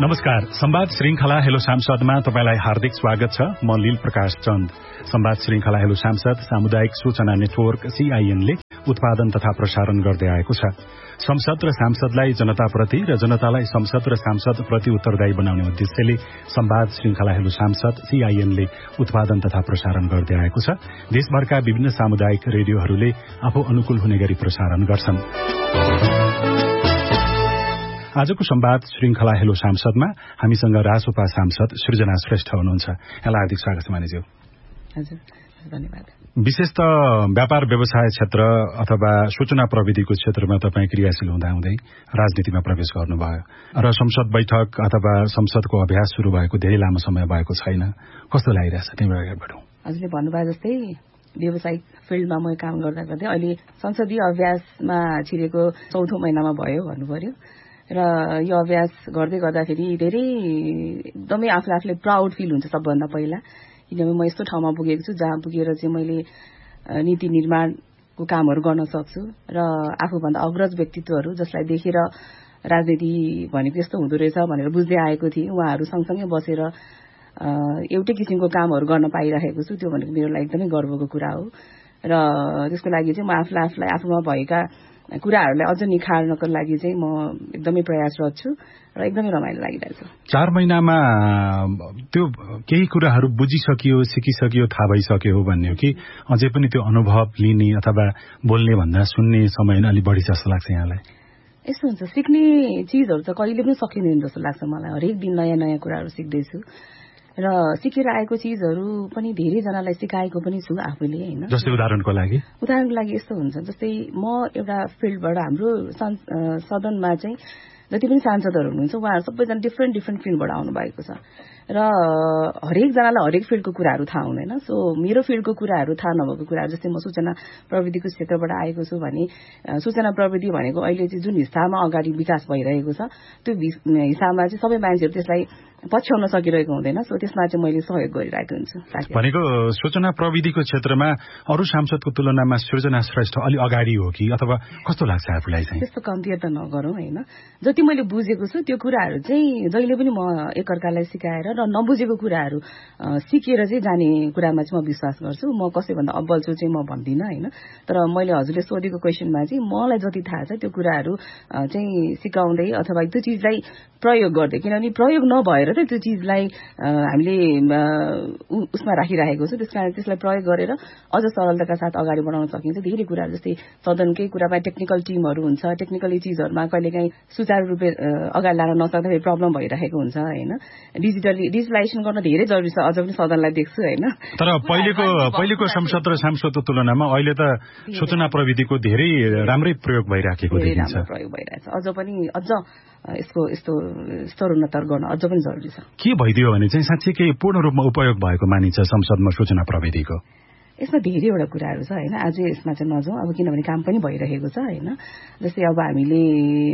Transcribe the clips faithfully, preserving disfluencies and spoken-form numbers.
नमस्कार। संवाद श्रृंखला हेलो सांसदमा तपाईलाई हार्दिक स्वागत छ। म लील प्रकाश चन्द। संवाद श्रृंखला हेलो सांसद सामुदायिक सूचना नेटवर्क सीआईएनले उत्पादन तथा प्रसारण गर्दै आएको छ। संसद र सांसदलाई जनताप्रति र जनतालाई संसद र सांसद प्रति उत्तरदायी बनाउने उद्देश्यले संवाद श्रृंखला हेलो सांसद सीआईएनले उत्पादन तथा प्रसारण गर्दै आएको छ। देशभरका विभिन्न सामुदायिक रेडियोहरूले आफू अनुकूल हुने गरी प्रसारण गर्छन्। आजको संवाद श्रृंखला हेलो सांसदमा हामीसँग रासोपा सांसद सृजना श्रेष्ठ हुनुहुन्छ। यहाँलाई हार्दिक स्वागत छ मानिज्यू। हजुर, धन्यवाद। विशेष त व्यापार व्यवसाय क्षेत्र अथवा सूचना प्रविधिको क्षेत्रमा तपाईँ क्रियाशील हुँदाहुँदै राजनीतिमा प्रवेश गर्नुभयो र संसद बैठक अथवा संसदको अभ्यास शुरू भएको धेरै लामो समय भएको छैन। कस्तो लागिरहेछ त्यहीँबाट अगाडि बढौँ। हजुरले भन्नुभयो जस्तै व्यावसायिक फिल्डमा म काम गर्दा गर्दै अहिले संसदीय अभ्यासमा छिरेको चौथो महिनामा भयो भन्नु पर्यो र यो अभ्यास गर्दै गर्दाखेरि धेरै एकदमै आफूलाई आफूलाई प्राउड फिल हुन्छ सबभन्दा पहिला, किनभने म यस्तो ठाउँमा पुगेको छु जहाँ पुगेर चाहिँ मैले नीति निर्माणको कामहरू गर्न सक्छु र आफूभन्दा अग्रज व्यक्तित्वहरू जसलाई देखेर राजनीति भनेको यस्तो हुँदो रहेछ भनेर बुझ्दै आएको थिएँ, उहाँहरू सँगसँगै बसेर एउटै किसिमको कामहरू गर्न पाइरहेको छु। त्यो भनेको मेरो लागि एकदमै गर्वको कुरा हो र त्यसको लागि चाहिँ म आफूलाई आफूलाई आफूमा भएका कुराहरूलाई अझ निखार्नको लागि चाहिँ म एकदमै प्रयासरत छु र एकदमै रमाइलो लागिरहेछ। चार महिनामा त्यो केही कुराहरू बुझिसकियो, सिकिसकियो, थाहा भइसक्यो हो भन्ने हो कि अझै पनि त्यो अनुभव लिने अथवा बोल्ने भन्दा सुन्ने समय अलि बढी जस्तो लाग्छ यहाँलाई? यस्तो हुन्छ, सिक्ने चिजहरू त कहिले पनि सकिँदैन जस्तो लाग्छ मलाई। हरेक दिन नयाँ नयाँ कुराहरू सिक्दैछु र सिकेर आएको चिजहरू पनि धेरैजनालाई सिकाएको पनि छु आफूले, होइन? जस्तै उदाहरणको लागि उदाहरणको लागि यस्तो हुन्छ, जस्तै म एउटा फिल्डबाट हाम्रो सदनमा चाहिँ जति पनि सांसदहरू हुनुहुन्छ उहाँहरू सबैजना डिफ्रेन्ट डिफ्रेन्ट फिल्डबाट आउनु भएको छ र हरेकजनालाई हरेक फिल्डको कुराहरू थाहा हुँदैन। सो मेरो फिल्डको कुराहरू थाहा नभएको कुराहरू, जस्तै म सूचना प्रविधिको क्षेत्रबाट आएको छु भने सूचना प्रविधि भनेको अहिले चाहिँ जुन हिसाबमा अगाडि विकास भइरहेको छ त्यो हिसाबमा चाहिँ सबै मान्छेहरू त्यसलाई पछ्याउन सकिरहेको हुँदैन। सो त्यसमा चाहिँ मैले सहयोग गरिरहेको हुन्छु। भनेको सूचना प्रविधिको क्षेत्रमा अरू सांसदको तुलनामा सृजना श्रेष्ठ अलि अगाडि हो कि अथवा कस्तो लाग्छ आफूलाई चाहिँ? त्यस्तो कम्पेयर त नगरौँ, होइन? जति मैले बुझेको छु त्यो कुराहरू चाहिँ जहिले पनि म एकअर्कालाई सिकाएर र नबुझेको कुराहरू सिकेर चाहिँ जाने कुरामा चाहिँ म विश्वास गर्छु। म कसैभन्दा अब्बल छु चाहिँ म भन्दिनँ, होइन? तर मैले हजुरले सोधेको क्वेसनमा चाहिँ मलाई जति थाहा छ त्यो कुराहरू चाहिँ सिकाउँदै अथवा त्यो चिजलाई प्रयोग गर्दै, किनभने प्रयोग नभएर चाहिँ त्यो चिजलाई हामीले उसमा राखिरहेको छु, त्यस कारण त्यसलाई प्रयोग गरेर अझ सरलताका साथ अगाडि बढाउन सकिन्छ। धेरै कुराहरू जस्तै सदनकै कुरामा टेक्निकल टिमहरू हुन्छ, टेक्निकली चिजहरूमा कहिलेकाहीँ सुचारू रूपले अगाडि लान नसक्दाखेरि प्रब्लम भइरहेको हुन्छ, होइन? डिजिटली डिजिटलाइजेसन गर्न धेरै जरुरी छ, अझ पनि सदनलाई देख्छु, होइन? तर पहिलेको पहिलेको संसद र सांसदको तुलनामा अहिले त सूचना प्रविधिको धेरै राम्रै प्रयोग भइराखेको देखिन्छ। प्रयोग भइरहेछ, अझ पनि अझ यसको यस्तो स्तरोन्नत गर्न अझ पनि जरुरी छ। के भइदियो भने चाहिँ साँच्चै केही पूर्ण रूपमा उपयोग भएको मानिन्छ संसदमा सूचना प्रविधिको? यसमा धेरैवटा कुराहरू छ, होइन? आज यसमा चाहिँ नजाउँ, अब किनभने काम पनि भइरहेको छ, होइन? जस्तै अब हामीले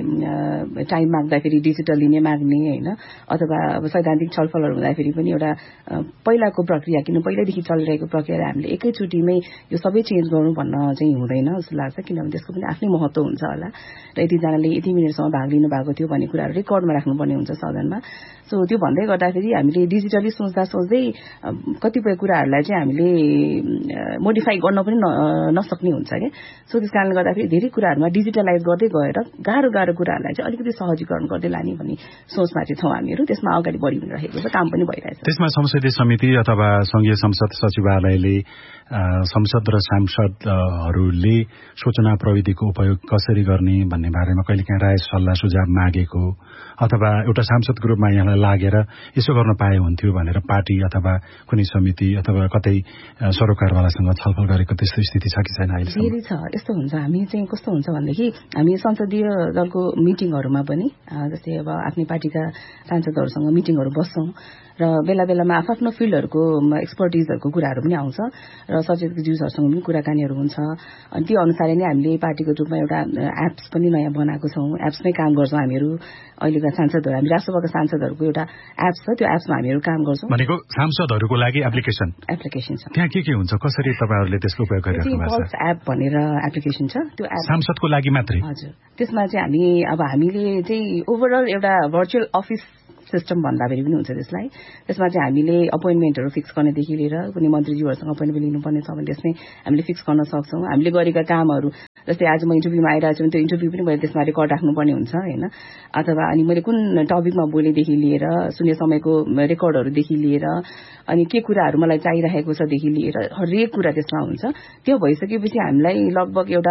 टाइम माग्दाखेरि डिजिटली नै माग्ने, होइन? अथवा अब सैद्धान्तिक छलफलहरू हुँदाखेरि पनि एउटा पहिलाको प्रक्रिया, किन पहिल्यैदेखि चलिरहेको प्रक्रिया हामीले एकैचोटिमै यो सबै चेन्ज गर्नु भन्न चाहिँ हुँदैन जस्तो लाग्छ, किनभने त्यसको पनि आफ्नै महत्त्व हुन्छ होला र यतिजनाले यति मिनटसम्म भाग लिनु भएको थियो भन्ने कुराहरू रेकर्डमा राख्नुपर्ने हुन्छ सदनमा। सो त्यो भन्दै गर्दाखेरि हामीले डिजिटली सोच्दा सोच्दै कतिपय कुराहरूलाई चाहिँ हामीले मोडिफाई गर्न पनि नसक्ने हुन्छ क्या। सो त्यस कारणले गर्दाखेरि धेरै कुराहरूमा डिजिटलाइज गर्दै गएर गाह्रो गाह्रो कुराहरूलाई चाहिँ अलिकति सहजीकरण गर्दै लाने भन्ने सोचमा चाहिँ छौँ हामीहरू। त्यसमा अगाडि बढी रहेको छ, काम पनि भइरहेछ। त्यसमा संसदीय समिति अथवा संघीय संसद सचिवालयले संसद र सांसदहरूले सूचना प्रविधिको उपयोग कसरी गर्ने भन्ने बारेमा कहिलेकाहीँ राय सल्लाह सुझाव मागेको अथवा एउटा सांसदको रूपमा यहाँलाई लागेर यसो गर्न पाए हुन्थ्यो भनेर पार्टी अथवा कुनै समिति अथवा कतै सरोकारवालासँग छलफल गरेको त्यस्तो स्थिति छ कि छैन अहिलेसम्म? धेरै छ। यस्तो हुन्छ, हामी चाहिँ कस्तो हुन्छ भनेदेखि हामी संसदीय दलको मिटिङहरूमा पनि जस्तै अब आफ्नै पार्टीका सांसदहरूसँग मिटिङहरू बस्छौँ र बेला बेलामा आफ्नो फिल्डहरूको एक्सपर्टिजहरूको कुराहरू पनि आउँछ र सचेतज्यूहरूसँग पनि कुराकानीहरू हुन्छ। अनि त्यो अनुसारले नै हामीले पार्टीको रूपमा एउटा एप्स पनि नयाँ बनाएको छौँ, एप्समै काम गर्छौँ हामीहरू। अहिलेका सांसदहरू, हामी राष्ट्रसभाका सांसदहरूको एउटा एप्स छ, त्यो एप्समा हामीहरू काम गर्छौँ। भनेको सांसदहरूको लागि एप्लिकेसन एप्लिकेसन छ, त्यहाँ के के हुन्छ, कसरी तपाईँहरूले त्यसको उपयोग गरिरहेको भएको छ? एप भनेर एप्लिकेसन छ, त्यो एप सांसदको लागि मात्रै? हजुर। त्यसमा चाहिँ हामी अब हामीले चाहिँ ओभरअल एउटा भर्चुअल अफिस सिस्टम भन्दा फेरि पनि हुन्छ त्यसलाई। त्यसमा चाहिँ हामीले अपोइन्टमेन्टहरू फिक्स गर्नेदेखि लिएर कुनै मन्त्रीज्यूहरूसँग अपोइन्टमेन्ट लिनुपर्ने छ भने त्यसमै हामीले फिक्स गर्न सक्छौँ। हामीले गरेका कामहरू जस्तै आज म इन्टरभ्यूमा आइरहेको छु भने त्यो इन्टरभ्यू पनि मैले त्यसमा रेकर्ड राख्नुपर्ने हुन्छ होइन। अथवा अनि मैले कुन टपिकमा बोलेदेखि लिएर शून्य समयको रेकर्डहरूदेखि लिएर अनि के कुराहरू मलाई चाहिरहेको छदेखि लिएर हरेक कुरा त्यसमा हुन्छ। त्यो भइसकेपछि हामीलाई लगभग एउटा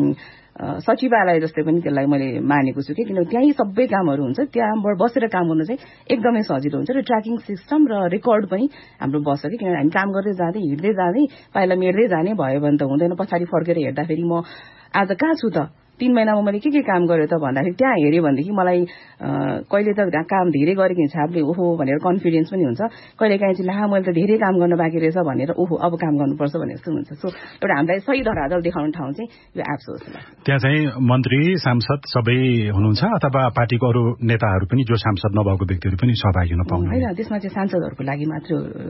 सचिवालय जस्तै पनि त्यसलाई मैले मानेको छु कि किनभने त्यहीँ सबै कामहरू हुन्छ। त्यहाँबाट बसेर काम गर्नु चाहिँ एकदमै सजिलो हुन्छ र ट्र्याकिङ सिस्टम र रेकर्ड पनि हाम्रो बस्छ कि किनभने हामी काम गर्दै जाँदै हिँड्दै जाँदै पाइला मेट्दै जाने भयो भने त हुँदैन। पछाडि फर्केर हेर्दाखेरि म आज कहाँ छु त, तीन महिनामा मैले के के काम गरेँ त भन्दाखेरि त्यहाँ हेऱ्यो भनेदेखि मलाई कहिले त काम धेरै गरेको हिसाबले ओहो भनेर कन्फिडेन्स पनि हुन्छ, कहिले काहीँ चाहिँ ला मैले त धेरै काम गर्न बाँकी रहेछ भनेर ओहो अब काम गर्नुपर्छ भनेर जस्तो हुन्छ। सो एउटा हामीलाई सही धरातल देखाउने ठाउँ चाहिँ यो एप्स हो। त्यहाँ चाहिँ मन्त्री सांसद सबै हुनुहुन्छ अथवा पार्टीको अरू नेताहरू पनि जो सांसद नभएको व्यक्तिहरू पनि सहभागी हुन पाउनु होइन। त्यसमा चाहिँ सांसदहरूको लागि मात्र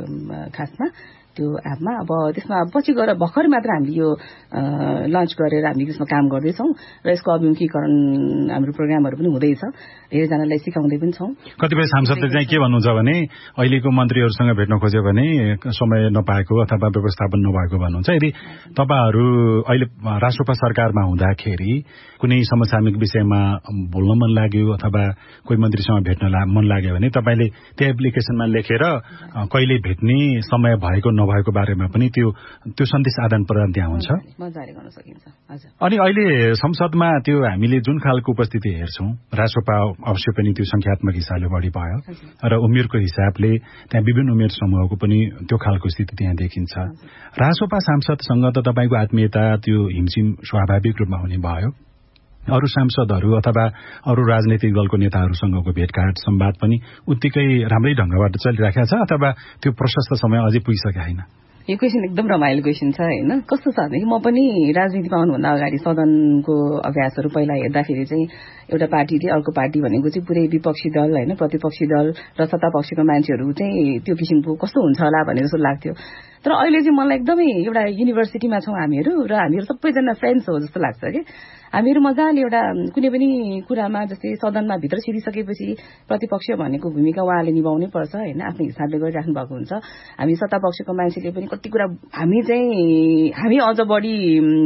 खासमा त्यो एपमा। अब त्यसमा पछि गएर भर्खर मात्र हामीले यो लन्च गरेर हामीले त्यसमा काम गर्दैछौँ र यसको अभिमुखीकरण हाम्रो प्रोग्रामहरू पनि हुँदैछ, धेरैजनालाई सिकाउँदै पनि छौँ। कतिपय सांसदले चाहिँ के भन्नुहुन्छ भने अहिलेको मन्त्रीहरूसँग भेट्न खोज्यो भने समय नपाएको अथवा व्यवस्थापन नभएको भन्नुहुन्छ। यदि तपाईँहरू अहिले राष्ट्रपा सरकारमा हुँदाखेरि कुनै समसामयिक विषयमा बोल्न मन लाग्यो अथवा कोही मन्त्रीसँग भेट्न मन लाग्यो भने तपाईँले त्यो एप्लिकेसनमा लेखेर कहिले भेट्ने समय भएको नभएको बारेमा पनि त्यो त्यो सन्देश आदान प्रदान त्यहाँ हुन्छ, मजाले गर्न सकिन्छ। हजुर। अनि अहिले संसदमा त्यो हामीले जुन खालको उपस्थिति हेर्छौँ, राष्ट्रपा अवश्य पनि त्यो संख्यात्मक हिसाबले बढी भयो र उमेरको हिसाबले त्यहाँ विभिन्न उमेर समूहको पनि त्यो खालको स्थिति त्यहाँ देखिन्छ। राष्ट्रपा सांसदसँग त तपाईँको आत्मीयता त्यो हिमसिम स्वाभाविक रूपमा हुने भयो। अरू सांसदहरू अथवा अरू राजनैतिक दलको नेताहरूसँगको भेटघाट संवाद पनि उत्तिकै राम्रै ढंगबाट चलिराखेको छ अथवा त्यो प्रशस्त समय अझै पुगिसकेको छैन? यो क्वेसन एकदम रमाइलो क्वेसन छ होइन। कस्तो छ भनेदेखि म पनि राजनीतिमा आउनुभन्दा अगाडि सदनको अभ्यासहरू पहिला हेर्दाखेरि चाहिँ एउटा पार्टीले अर्को पार्टी भनेको चाहिँ पुरै विपक्षी दल होइन, प्रतिपक्षी दल र सत्तापक्षको मान्छेहरू चाहिँ त्यो किसिमको कस्तो हुन्छ होला भन्ने जस्तो लाग्थ्यो। तर अहिले चाहिँ मलाई एकदमै एउटा युनिभर्सिटीमा छौँ हामीहरू र हामीहरू सबैजना फ्रेन्ड्स हो जस्तो लाग्छ कि हामीहरू मजाले एउटा कुनै पनि कुरामा जस्तै सदनमा भित्र छिरिसकेपछि प्रतिपक्ष भनेको भूमिका उहाँले निभाउनै पर्छ होइन, आफ्नो हिसाबले गरिराख्नु भएको हुन्छ। हामी सत्तापक्षको मान्छेले पनि कति कुरा हामी चाहिँ हामी अझ बढी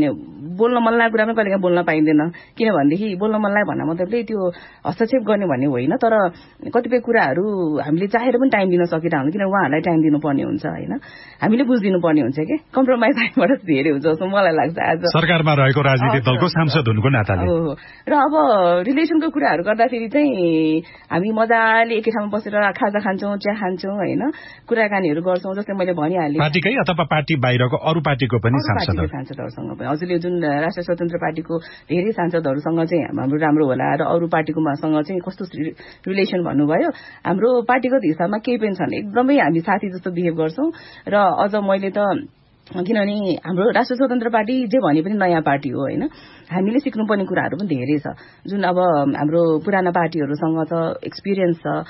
बोल्न मन लागेको कुरा पनि कहिलेकाहीँ बोल्न पाइँदैन, किनभनेदेखि बोल्न मन लाग्यो भन्दा मतलबले त्यो हस्तक्षेप गर्ने भन्ने होइन। तर कतिपय कुराहरू हामीले चाहेर पनि टाइम दिन सकिरहनु किन उहाँहरूलाई टाइम दिनुपर्ने हुन्छ होइन, हामीले बुझिदिनु पर्ने हुन्छ कि कम्प्रोमाइज हामीबाट धेरै हुन्छ जस्तो मलाई लाग्छ। आज सरकारमा रहेको राजनीतिक दलको सांसद हुनुको नाताले र अब रिलेसनको कुराहरू गर्दाखेरि चाहिँ हामी मजाले एकै ठाउँमा बसेर खाजा खान्छौँ, चिया खान्छौँ होइन, कुराकानीहरू गर्छौँ। जस्तै मैले भनिहालेँ पार्टीकै अथवा पार्टी बाहिरको अरू पार्टीको पनि सांसदहरू सांसदहरूसँग पनि हजुरले जुन राष्ट्रिय स्वतन्त्र पार्टीको धेरै सांसदहरूसँग चाहिँ हाम्रो राम्रो होला र अरू पार्टीकोसँग चाहिँ कस्तो रिलेसन भन्नुभयो, हाम्रो पार्टीगत हिसाबमा केही पनि छैन, एकदमै हामी साथी जस्तो बिहेभ गर्छौँ। र अझ मैले त किनभने हाम्रो राष्ट्रिय स्वतन्त्र पार्टी जे भने पनि नयाँ पार्टी हो होइन, हामीले सिक्नुपर्ने कुराहरू पनि धेरै छ जुन अब हाम्रो पुराना पार्टीहरूसँग छ, एक्सपिरियन्स छ,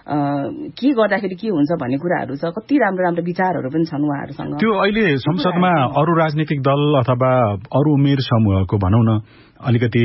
के गर्दाखेरि के हुन्छ भन्ने कुराहरू छ, कति राम्रो राम्रो विचारहरू पनि छन् उहाँहरूसँग। त्यो अहिले संसदमा अरू राजनीतिक दल अथवा अरू उमेर समूहको भनौँ न अलिकति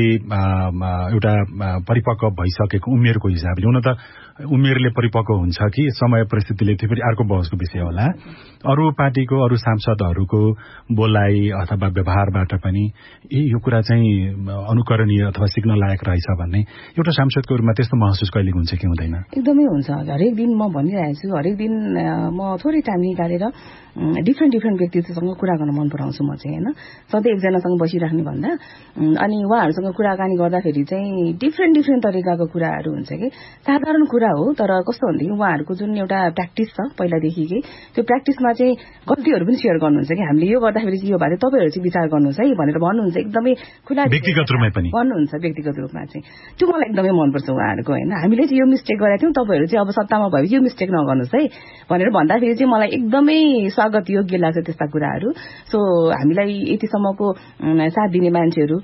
एउटा परिपक्व भइसकेको उमेरको हिसाबले, हुन त उमेरले परिपक्व हुन्छ कि समय परिस्थितिले त्यो फेरि अर्को बहसको विषय होला। अरू पार्टीको अरू सांसदहरूको बोलाइ अथवा व्यवहारबाट पनि ए यो कुरा चाहिँ अनुकरणीय अथवा सिक्न लायक रहेछ भन्ने एउटा सांसदको रूपमा त्यस्तो महसुस कहिले हुन्छ कि हुँदैन? एकदमै हुन्छ। हरेक दिन म भनिरहेको छु, हरेक दिन म थोरै टाइम निकालेर डिफ्रेन्ट डिफ्रेन्ट व्यक्तित्वसँग कुरा गर्न मन पराउँछु म चाहिँ होइन, सधैँ एकजनासँग बसिराख्ने भन्दा। अनि उहाँहरूसँग कुराकानी गर्दाखेरि चाहिँ डिफ्रेन्ट डिफ्रेन्ट तरिकाको कुराहरू हुन्छ कि साधारण कुरा हो, तर कस्तो भनेदेखि उहाँहरूको जुन एउटा प्र्याक्टिस छ पहिलादेखिकै त्यो प्र्याक्टिसमा चाहिँ गल्तीहरू पनि सेयर गर्नुहुन्छ कि हामीले यो गर्दाखेरि चाहिँ यो भए तपाईँहरू चाहिँ विचार गर्नुहोस् है भनेर भन्नुहुन्छ, एकदमै खुला व्यक्तिगत रूपमा पनि भन्नुहुन्छ। व्यक्तिगत रूपमा चाहिँ त्यो मलाई एकदमै मनपर्छ उहाँहरूको होइन, हामीले चाहिँ यो मिस्टेक गरेका थियौँ, तपाईँहरू चाहिँ अब सत्तामा भएपछि यो मिस्टेक नगर्नुहोस् है भनेर भन्दाखेरि चाहिँ मलाई एकदमै स्वागत योग्य लाग्छ त्यस्ता कुराहरू। सो हामीलाई यतिसम्मको साथ दिने मान्छेहरू भइसक्यो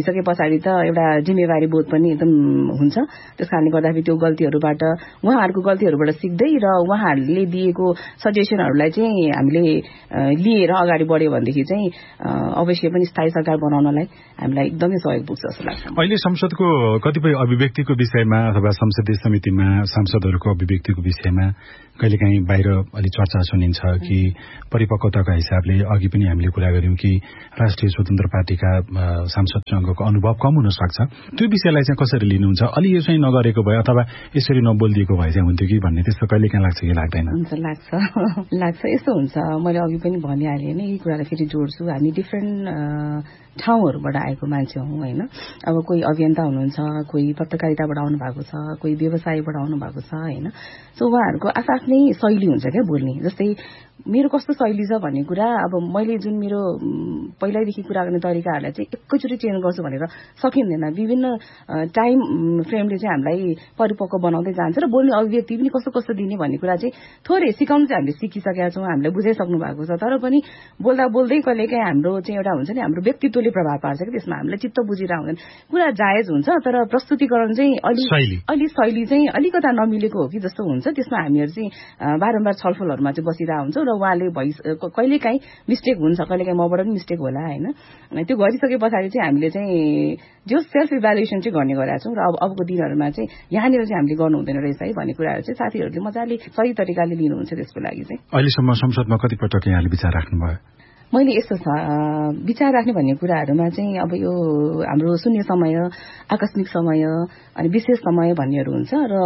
भइसके पछाडि त एउटा जिम्मेवारी बोध पनि एकदम हुन्छ। त्यस कारणले गर्दाखेरि त्यो गल्तीहरूबाट उहाँहरूको गल्तीहरूबाट सिक्दै र उहाँहरूले दिएको सजेसनहरूलाई चाहिँ हामीले लिएर अगाडि बढ्यो भनेदेखि चाहिँ अवश्य पनि स्थायी सरकार बनाउनलाई हामीलाई एकदमै सहयोग पुग्छ जस्तो लाग्छ। अहिले संसदको कतिपय अभिव्यक्तिको विषयमा अथवा संसदीय समितिमा सांसदहरूको अभिव्यक्तिको विषयमा कहिलेकाहीँ बाहिर अलि चर्चा सुनिन्छ कि परिपक्वताका हिसाबले अघि पनि हामीले कुरा गर्यौं कि राष्ट्रिय स्वतन्त्र पार्टीका सांसदसँगको अनुभव कम हुन सक्छ। त्यो विषयलाई चाहिँ कसरी लिनुहुन्छ? अलि यो चाहिँ नगरेको भए अथवा यसरी नबोलिदिएको भए चाहिँ हुन्थ्यो कि भन्ने त्यस्तो कहिलेकाहीँ लाग्छ कि लाग्दैन? हुन्छ, लाग्छ लाग्छ यस्तो हुन्छ। मैले अघि पनि भनिहालेँ होइन, यही कुरालाई फेरि जोड्छु। हामी डिफ्रेन्ट ठाउँहरूबाट आएको मान्छे हौँ होइन। अब कोही अभियन्ता हुनुहुन्छ, कोही पत्रकारिताबाट आउनु भएको छ, कोही व्यवसायबाट आउनु भएको छ होइन। सो उहाँहरूको आफ्नै शैली हुन्छ क्या बोल्ने। जस्तै मेरो कस्तो शैली छ भन्ने कुरा अब मैले जुन मेरो पहिल्यैदेखि कुरा गर्ने तरिकाहरूलाई चाहिँ एकैचोटि चेन्ज गर्छु भनेर सकिँदैन। विभिन्न टाइम फ्रेमले चाहिँ हामीलाई परिपक्व बनाउँदै जान्छ र बोल्ने अभिव्यक्ति पनि कस्तो कस्तो दिने भन्ने कुरा चाहिँ थोरै सिकाउनु चाहिँ हामीले सिकिसकेका छौँ, हामीले बुझाइसक्नु भएको छ। तर पनि बोल्दा बोल्दै कहिलेकाहीँ हाम्रो चाहिँ एउटा हुन्छ नि, हाम्रो व्यक्तित्वले प्रभाव पार्छ कि त्यसमा हामीलाई चित्त बुझिरहेको हुँदैन। कुरा जायज हुन्छ तर प्रस्तुतिकरण चाहिँ अलि अलि शैली चाहिँ अलिकता नमिलेको हो कि जस्तो हुन्छ। त्यसमा हामीहरू चाहिँ बारम्बार छलफलहरूमा चाहिँ बसिरहेको हुन्छौँ र उहाँले भइ कहिलेकाहीँ मिस्टेक हुन्छ, कहिलेकाहीँ मबाट पनि मिस्टेक होला होइन। त्यो गरिसके पछाडि चाहिँ हामीले चाहिँ जो सेल्फ इभ्यालुएसन चाहिँ गर्ने गरेका छौँ र अब अबको दिनहरूमा चाहिँ यहाँनिर चाहिँ हामीले गर्नु हुँदैन रहेछ है भन्ने कुराहरू चाहिँ साथीहरूले मजाले सही तरिकाले लिनुहुन्छ। त्यसको लागि चाहिँ अहिलेसम्म संसदमा कतिपटक यहाँले विचार राख्नुभयो? मैले यस्तो छ विचार राख्ने भन्ने कुराहरूमा चाहिँ अब यो हाम्रो शून्य समय, आकस्मिक समय अनि विशेष समय भन्नेहरू हुन्छ र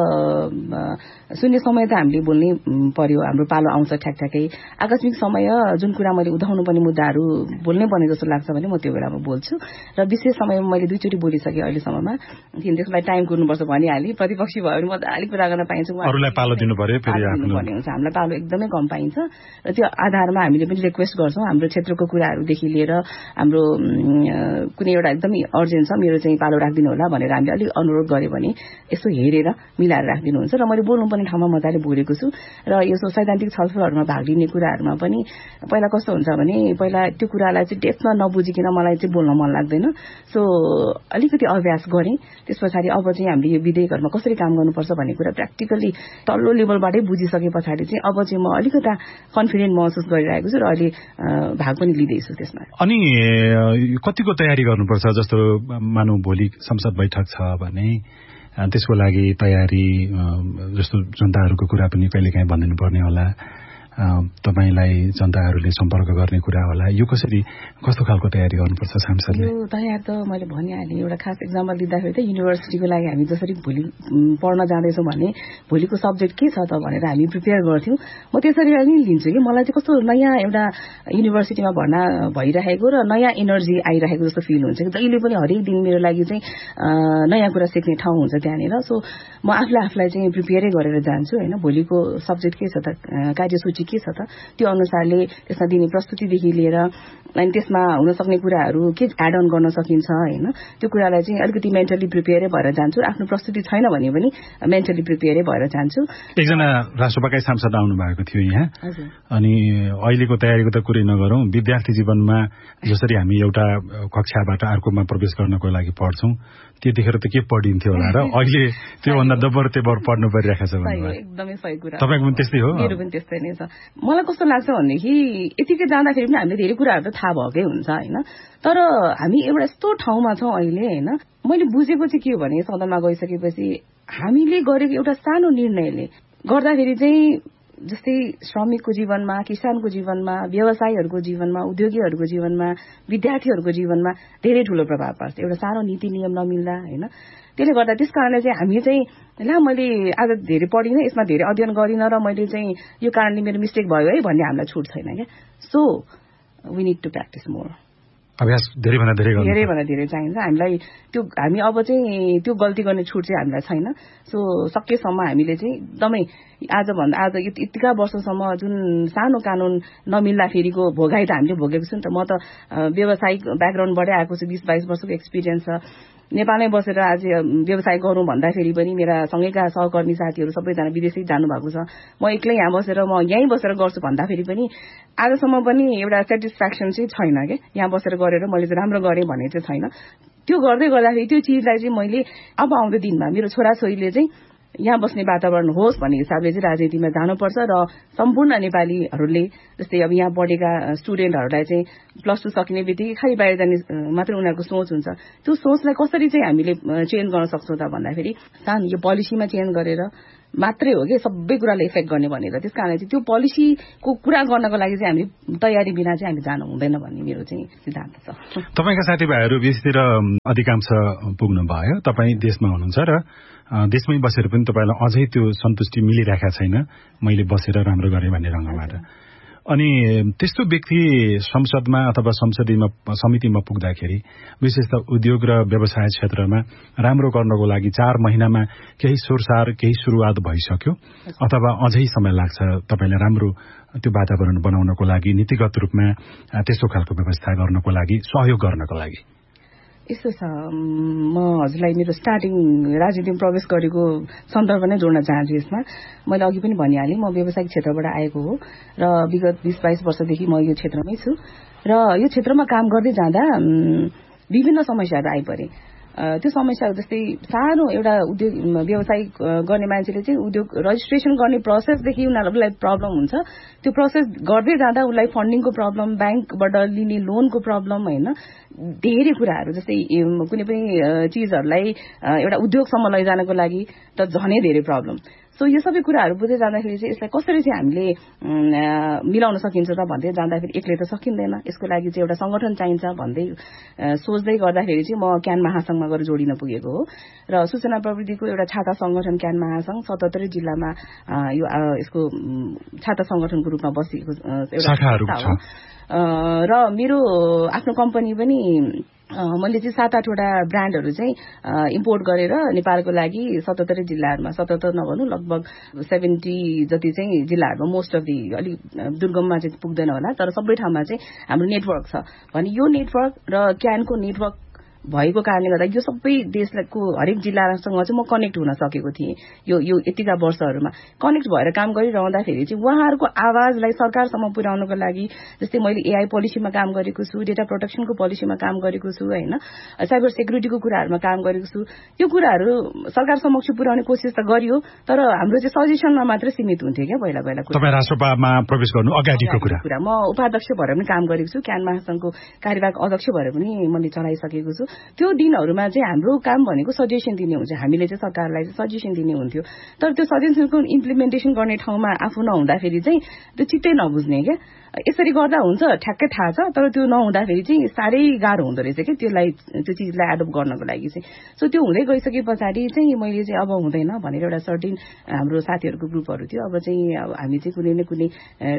शून्य समय त हामीले बोल्नै पर्यो, हाम्रो पालो आउँछ ठ्याकठ्याकै। आकस्मिक समय जुन कुरा मैले उठाउनु पर्ने मुद्दाहरू बोल्नै पर्ने जस्तो लाग्छ भने म त्यो बेलामा बोल्छु र विशेष समयमा मैले दुईचोटि बोलिसकेँ अहिलेसम्ममा। किन त्यसलाई टाइम कुर्नुपर्छ भनिहालेँ। प्रतिपक्षी भयो भने मजाले कुरा गर्न पाइन्छ, अरूलाई पालो दिनु पर्यो, फेरि पर्ने हुन्छ। हामीलाई पालो एकदमै कम पाइन्छ र त्यो आधारमा हामीले पनि रिक्वेस्ट गर्छौँ। हाम्रो क्षेत्रको कुराहरूदेखि लिएर हाम्रो कुनै एउटा एकदमै अर्जेन्ट छ, मेरो चाहिँ पालो राखिदिनु होला भनेर हामीले अलिक अनुरोध गऱ्यो भने यसो हेरेर मिलाएर राखिदिनुहुन्छ र मैले बोल्नुपर्ने ठाउँमा मजाले बोलेको छु। र यो सैद्धान्तिक छलफलहरूमा भाग लिने कुराहरूमा पनि पहिला कस्तो हुन्छ भने पहिला त्यो कुरालाई चाहिँ डेप्थमा नबुझिकन मलाई चाहिँ बोल्न मन लाग्दैन। सो अलिकति अभ्यास गरेँ। त्यस पछाडि अब चाहिँ हामीले यो विधेयकहरूमा कसरी काम गर्नुपर्छ भन्ने कुरा प्र्याक्टिकली तल्लो लेभलबाटै बुझिसके पछाडि चाहिँ अब चाहिँ म अलिकता कन्फिडेन्ट महसुस गरिरहेको छु र अहिले भाग पनि लिँदैछु त्यसमा। अनि कतिको तयारी गर्नुपर्छ? जस्तो मानौ भोलि संसद बैठक छ भने त्यसको लागि तयारी, जस्तो जनताहरूको कुरा पनि कहिलेकाहीँ भनिदिनु पर्ने होला, तपाईलाई जनताहरूले सम्पर्क गर्ने कुरा होला, यो कसरी कस्तो खालको तयारी गर्नुपर्छ सांसदले? यो तयार त मैले भनिहालेँ। एउटा खास एक्जाम्पल दिँदाखेरि त युनिभर्सिटीको लागि हामी जसरी भोलि पढ्न जाँदैछौँ भने भोलिको सब्जेक्ट के छ त भनेर हामी प्रिपेयर गर्थ्यौँ। म त्यसरी नै लिन्छु कि मलाई चाहिँ कस्तो नयाँ एउटा युनिभर्सिटीमा भर्ना भइरहेको र नयाँ एनर्जी आइरहेको जस्तो फिल हुन्छ कि जहिले पनि हरेक दिन मेरो लागि चाहिँ नयाँ कुरा सिक्ने ठाउँ हुन्छ त्यहाँनिर। सो म आफूलाई आफूलाई चाहिँ प्रिपेयरै गरेर जान्छु होइन। भोलिको सब्जेक्ट के छ त, कार्यसूची के छ त, त्यो अनुसारले त्यसमा दिने प्रस्तुतिदेखि लिएर अनि त्यसमा हुन सक्ने कुराहरू के एड अन गर्न सकिन्छ होइन, त्यो कुरालाई चाहिँ अलिकति मेन्टली प्रिपेयरै भएर जान्छु। आफ्नो प्रस्तुति छैन भने पनि मेन्टली प्रिपेयरै भएर जान्छु। एकजना राष्ट्रपतिकै सांसद आउनु भएको थियो यहाँ, अनि अहिलेको तयारीको त कुरै नगरौँ, विद्यार्थी जीवनमा जसरी हामी एउटा कक्षाबाट अर्कोमा प्रवेश गर्नको लागि पढ्छौँ त्यतिखेर त के पढिन्थ्यो होला र अहिले त्योभन्दा डबल तेबर पढ्नु परिरहेको छ भन्नुभयो। एकदमै सही कुरा। तपाईँको पनि त्यस्तै हो? मेरो पनि त्यस्तै नै छ। मलाई कस्तो लाग्छ भनेदेखि यतिकै जाँदाखेरि पनि हामीले धेरै कुराहरू त थाहा भएकै हुन्छ होइन। तर हामी एउटा यस्तो ठाउँमा छौँ अहिले होइन, मैले बुझेको चाहिँ के हो भने सदनमा गइसकेपछि हामीले गरेको एउटा सानो निर्णयले गर्दाखेरि चाहिँ जस्तै श्रमिकको जीवनमा, किसानको जीवनमा, व्यवसायीहरूको जीवनमा, उद्योगीहरूको जीवनमा, विद्यार्थीहरूको जीवनमा धेरै ठुलो प्रभाव पार्छ एउटा सानो नीति नियम नमिल्दा होइन। त्यसले गर्दा त्यस कारणले चाहिँ हामी चाहिँ ला मैले आज धेरै पढिनँ, यसमा धेरै अध्ययन गरिनँ र मैले चाहिँ यो कारणले मेरो मिस्टेक भयो है भन्ने हामीलाई छुट छैन क्या। So we need to practice more. अभ्यास धेरैभन्दा धेरै गर्नु धेरैभन्दा धेरै चाहिन्छ हामीलाई। त्यो हामी अब चाहिँ त्यो गल्ती गर्ने छुट चाहिँ हामीलाई छैन। सो सकेसम्म हामीले चाहिँ एकदमै आजभन्दा आज यतिका वर्षसम्म जुन सानो कानुन नमिल्दाखेरिको भोगाई त हामीले भोगेको छौँ नि त। म त व्यावसायिक ब्याकग्राउन्डबाटै आएको छु, बिस बाइस वर्षको एक्सपिरियन्स छ। नेपालमै बसेर आज व्यवसाय गरौँ भन्दाखेरि पनि मेरा सँगैका सहकर्मी साथीहरू सबैजना विदेशै जानुभएको छ। म एक्लै यहाँ बसेर म यहीँ बसेर गर्छु भन्दाखेरि पनि आजसम्म पनि एउटा सेटिस्फ्याक्सन चाहिँ छैन क्या। यहाँ बसेर गरेर मैले चाहिँ राम्रो गरेँ भन्ने चाहिँ छैन। त्यो गर्दै गर्दाखेरि त्यो चिजलाई चाहिँ मैले अब आउँदो दिनमा मेरो छोराछोरीले चाहिँ यहाँ बस्ने वातावरण होस् भन्ने हिसाबले चाहिँ राजनीतिमा जानुपर्छ र सम्पूर्ण नेपालीहरूले जस्तै अब यहाँ पढेका स्टुडेन्टहरूलाई चाहिँ प्लस टू सकिने बित्तिकै खालि बाहिर जाने मात्र उनीहरूको सोच हुन्छ। त्यो सोचलाई कसरी चाहिँ हामीले चेन्ज गर्न सक्छौँ त भन्दाखेरि सानो यो पोलिसीमा चेन्ज गरेर मात्रै हो कि सबै कुराले इफेक्ट गर्ने भनेर। त्यस कारणले चाहिँ त्यो पोलिसीको कुरा गर्नको लागि चाहिँ हामी तयारी बिना चाहिँ हामी जानु हुँदैन भन्ने मेरो चाहिँ सिद्धान्त छ। तपाईँका साथीभाइहरू विदेशतिर अधिकांश पुग्नु भयो, तपाईँ देशमा हुनुहुन्छ र देशमै बसेर पनि तपाईँलाई अझै त्यो सन्तुष्टि मिलिरहेका छैन मैले बसेर राम्रो गरेँ भन्ने रङ्गबाट। अनि त्यस्तो व्यक्ति संसदमा अथवा संसदीय समितिमा पुग्दाखेरि विशेष त उद्योग र व्यवसाय क्षेत्रमा राम्रो गर्नको लागि चार महिनामा केही सोरसार केही सुरुवात भइसक्यो अथवा अझै समय लाग्छ तपाईँले राम्रो त्यो वातावरण बनाउनको लागि, नीतिगत रूपमा त्यस्तो खालको व्यवस्था गर्नको लागि, सहयोग गर्नको लागि? यस्तो छ, म हजुरलाई मेरो स्टार्टिङ राजनीतिमा प्रवेश गरेको सन्दर्भ नै जोड्न चाहन्छु। यसमा मैले अघि पनि भनिहालेँ, म व्यावसायिक क्षेत्रबाट आएको हो र विगत बीस बाइस वर्षदेखि म यो क्षेत्रमै छु र यो क्षेत्रमा काम गर्दै जाँदा विभिन्न समस्याहरू आइपरे। त्यो समस्याहरू जस्तै सानो एउटा उद्योग व्यवसाय गर्ने मान्छेले चाहिँ उद्योग रजिस्ट्रेसन गर्ने प्रोसेसदेखि उनीहरूलाई प्रब्लम हुन्छ। त्यो प्रोसेस गर्दै जाँदा उसलाई फन्डिङको प्रब्लम, ब्याङ्कबाट लिने लोनको प्रब्लम, होइन, धेरै कुराहरू जस्तै कुनै पनि चिजहरूलाई एउटा उद्योगसम्म लैजानको लागि त झनै धेरै प्रब्लम। सो यो सबै कुराहरू बुझ्दै जाँदाखेरि चाहिँ यसलाई कसरी चाहिँ हामीले मिलाउन सकिन्छ त भन्दै जाँदाखेरि एक्लै त सकिँदैन, यसको लागि चाहिँ एउटा सङ्गठन चाहिन्छ भन्दै सोच्दै गर्दाखेरि चाहिँ म क्यान महासङ्घमा गएर जोडिन पुगेको हो र सूचना प्रविधिको एउटा छाता सङ्गठन क्यान महासङ्घ सतहत्तरै जिल्लामा यो यसको छाता सङ्गठनको रूपमा बसेको एउटा र मेरो आफ्नो कम्पनी पनि मैले चाहिँ सात आठवटा ब्रान्डहरू चाहिँ इम्पोर्ट गरेर नेपालको लागि सतहत्तरै जिल्लाहरूमा, सतहत्तर नभनौँ लगभग सेभेन्टी जति चाहिँ जिल्लाहरूमा, मोस्ट अफ दि अलिक दुर्गममा चाहिँ पुग्दैन होला तर सबै ठाउँमा चाहिँ हाम्रो नेटवर्क छ भने यो नेटवर्क र क्यानको नेटवर्क भएको कारणले गर्दा यो सबै देशको हरेक जिल्लासँग चाहिँ म कनेक्ट हुन सकेको थिएँ यो यो यतिका वर्षहरूमा। कनेक्ट भएर काम गरिरहँदाखेरि चाहिँ उहाँहरूको आवाजलाई सरकारसम्म पुर्याउनको लागि जस्तै मैले एआई पोलिसीमा काम गरेको छु, डेटा प्रोटेक्सनको पोलिसीमा काम गरेको छु, होइन, साइबर सेक्युरिटीको कुराहरूमा काम गरेको छु। यो कुराहरू सरकार समक्ष पुर्याउने कोसिस त गरियो तर हाम्रो चाहिँ सजेसनमा मात्रै सीमित हुन्थ्यो क्या पहिला पहिला। तपाईँ राष्ट्रसभामा प्रवेश गर्नु अगाडिको कुरा म उपाध्यक्ष भएर पनि काम गरेको छु, क्यान महासङ्घको कार्यवाहक अध्यक्ष भएर पनि मैले चलाइसकेको छु। त्यो दिनहरूमा चाहिँ हाम्रो काम भनेको सजेसन दिने हुन्छ, हामीले चाहिँ सरकारलाई चाहिँ सजेसन दिने हुन्थ्यो तर त्यो सजेसनको इम्प्लिमेन्टेसन गर्ने ठाउँमा आफू नहुँदाखेरि चाहिँ त्यो चित्तै नबुझ्ने क्या। यसरी गर्दा हुन्छ ठ्याक्कै थाहा छ तर त्यो नहुँदाखेरि चाहिँ साह्रै गाह्रो हुँदो रहेछ क्या त्यसलाई त्यो चिजलाई एडप्ट गर्नको लागि चाहिँ। सो त्यो हुँदै गइसके पछाडि चाहिँ मैले चाहिँ अब हुँदैन भनेर एउटा सर्टिन हाम्रो साथीहरूको ग्रुपहरू थियो, अब चाहिँ अब हामी चाहिँ कुनै न कुनै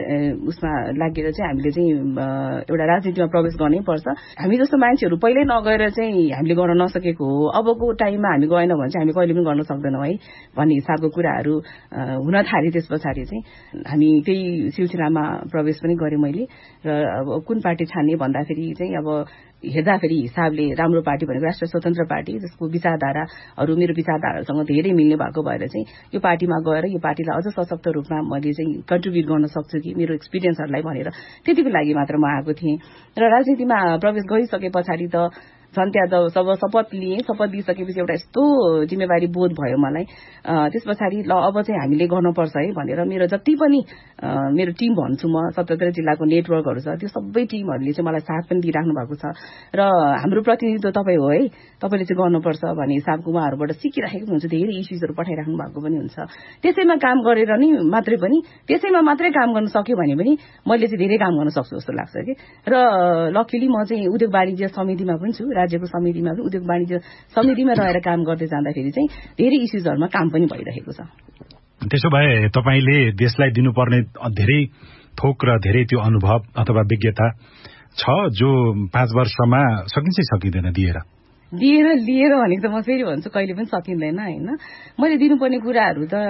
उसमा लागेर चाहिँ हामीले चाहिँ एउटा राजनीतिमा प्रवेश गर्नै पर्छ। हामी जस्तो मान्छेहरू पहिल्यै नगएर चाहिँ हामीले गर्न नसकेको हो, अबको टाइममा हामी गएन भने चाहिँ हामी कहिले पनि गर्न सक्दैनौँ है भन्ने हिसाबको कुराहरू हुन थाले। त्यस पछाडि चाहिँ हामी त्यही सिलसिलामा प्रवेश पनि गरेँ मैले र अब कुन पार्टी छान्ने भन्दाखेरि चाहिँ अब हेर्दाखेरि हिसाबले राम्रो पार्टी भनेको राष्ट्रिय स्वतन्त्र पार्टी जसको विचारधाराहरू मेरो विचारधारासँग धेरै मिल्ने भएको भएर चाहिँ यो पार्टीमा गएर यो पार्टीलाई अझ सशक्त रूपमा मैले चाहिँ कन्ट्रिब्युट गर्न सक्छु कि मेरो एक्सपिरियन्सहरूलाई भनेर त्यतिको लागि मात्र म आएको थिएँ। र राजनीतिमा प्रवेश गरिसके पछाडि त झन् त्यहाँ जब शपथ लिएँ, शपथ लिइसकेपछि एउटा यस्तो जिम्मेवारी बोध भयो मलाई। त्यस पछाडि ल अब चाहिँ हामीले गर्नुपर्छ है भनेर मेरो जति पनि मेरो टिम भन्छु म सतहत्तर जिल्लाको नेटवर्कहरू छ त्यो सबै टिमहरूले चाहिँ मलाई साथ पनि दिइराख्नु भएको छ र हाम्रो प्रतिनिधित्व तपाईँ हो है, तपाईँले चाहिँ गर्नुपर्छ भन्ने हिसाबको उहाँहरूबाट सिकिराखेको हुन्छ, धेरै इस्युजहरू पठाइराख्नु भएको पनि हुन्छ। त्यसैमा काम गरेर नि मात्रै पनि त्यसैमा मात्रै काम गर्न सक्यो भने पनि मैले चाहिँ धेरै काम गर्न सक्छु जस्तो लाग्छ कि। र लकिली म चाहिँ उद्योग वाणिज्य समितिमा पनि छु, राज्यको समितिमा पनि उद्योग वाणिज्य समितिमा रहेर काम गर्दै जाँदाखेरि चाहिँ धेरै इस्युजहरूमा काम पनि भइरहेको छ। त्यसो भए तपाईँले देशलाई दिनुपर्ने धेरै थोक र धेरै त्यो अनुभव अथवा विज्ञता छ जो पाँच वर्षमा सकिन्छ सकिँदैन दिएर दिएर लिएर भनेको त म फेरि भन्छु कहिले पनि सकिँदैन होइन। मैले दिनुपर्ने कुराहरू त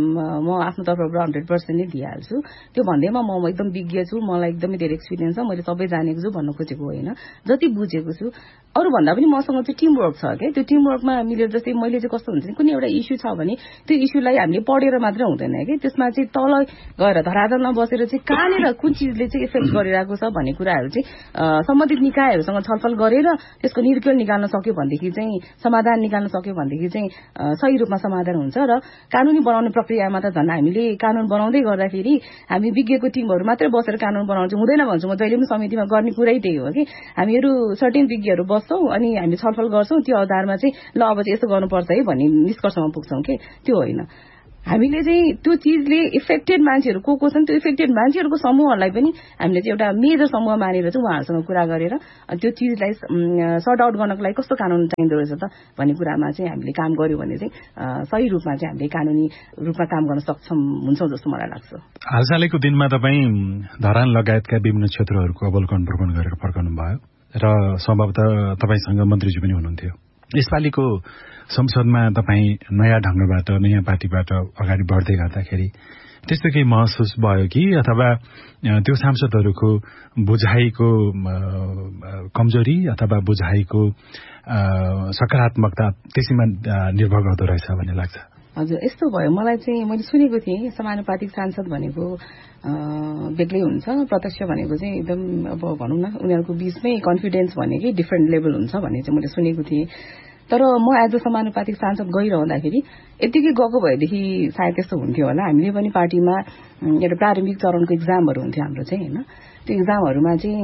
म आफ्नो तर्फबाट हन्ड्रेड पर्सेन्ट नै दिइहाल्छु। त्यो भन्दैमा म एकदम विज्ञ छु, मलाई एकदमै धेरै एक्सपिरियन्स छ, मैले सबै जानेको छु भन्नु खोजेको होइन, जति बुझेको छु। अरूभन्दा पनि मसँग चाहिँ टिमवर्क छ क्या, त्यो टिमवर्कमा मिलेर जस्तै मैले चाहिँ कस्तो हुन्छ कुनै एउटा इस्यु छ भने त्यो इस्युलाई हामीले पढेर मात्र हुँदैन कि, त्यसमा चाहिँ तल गएर धरातलमा बसेर चाहिँ कहाँनिर कुन चिजले चाहिँ इफेक्ट गरिरहेको छ भन्ने कुराहरू चाहिँ सम्बन्धित निकायहरूसँग छलफल गरेर त्यसको निर्केल निकाल्न सक्यो भनेदेखि चाहिँ समाधान निकाल्न सक्यो भनेदेखि चाहिँ सही रूपमा समाधान हुन्छ र कानुनी बनाउने प्रक्रियामा त झन् हामीले कानुन बनाउँदै गर्दाखेरि हामी विज्ञको टिमहरू मात्रै बसेर कानुन बनाउनु चाहिँ हुँदैन भन्छु म जहिले पनि समितिमा गर्ने कुरै त्यही हो कि हामीहरू सर्टेन विज्ञहरू बस्छौँ अनि हामी छलफल गर्छौँ त्यो आधारमा चाहिँ ल अब चाहिँ यस्तो गर्नुपर्छ है भन्ने निष्कर्षमा पुग्छौँ कि त्यो होइन हामीले चाहिँ त्यो चिजले इफेक्टेड मान्छेहरू को को छन् त्यो इफेक्टेड मान्छेहरूको समूहहरूलाई पनि हामीले चाहिँ एउटा मेजर समूह मानेर चाहिँ उहाँहरूसँग कुरा गरेर त्यो चिजलाई सर्ट आउट गर्नको लागि कस्तो कानुन चाहिँदो रहेछ त भन्ने कुरामा चाहिँ हामीले काम गर्यो भने चाहिँ सही रूपमा चाहिँ हामीले कानुनी रूपमा काम गर्न सक्षम हुन्छौँ जस्तो मलाई लाग्छ। हालसालैको दिनमा तपाईँ धरान लगायतका विभिन्न क्षेत्रहरूको अवलोकन भ्रमण गरेर फर्कनु भयो र सम्भवतः तपाईँसँग मन्त्रीजी पनि हुनुहुन्थ्यो। यसपालिको संसदमा तपाईँ नयाँ ढंगबाट नयाँ पार्टीबाट अगाडि बढ्दै गर्दाखेरि त्यस्तो केही महसुस भयो कि अथवा त्यो सांसदहरूको बुझाइको कमजोरी अथवा बुझाइको सकारात्मकता त्यसैमा निर्भर गर्दो रहेछ भन्ने लाग्छ? हजुर यस्तो भयो मलाई चाहिँ मैले सुनेको थिएँ समानुपातिक सांसद भनेको बेग्लै हुन्छ प्रत्यक्ष भनेको चाहिँ एकदम अब भनौँ न उनीहरूको बीचमै कन्फिडेन्स भनेकै डिफ्रेन्ट लेभल हुन्छ भन्ने चाहिँ मैले सुनेको थिएँ। तर म एज अ समानुपातिक सांसद गइरहँदाखेरि यतिकै गएको भएदेखि सायद त्यस्तो हुन्थ्यो होला। हामीले पनि पार्टीमा एउटा प्रारम्भिक चरणको इक्जामहरू हुन्थ्यो हाम्रो चाहिँ होइन त्यो इक्जामहरूमा चाहिँ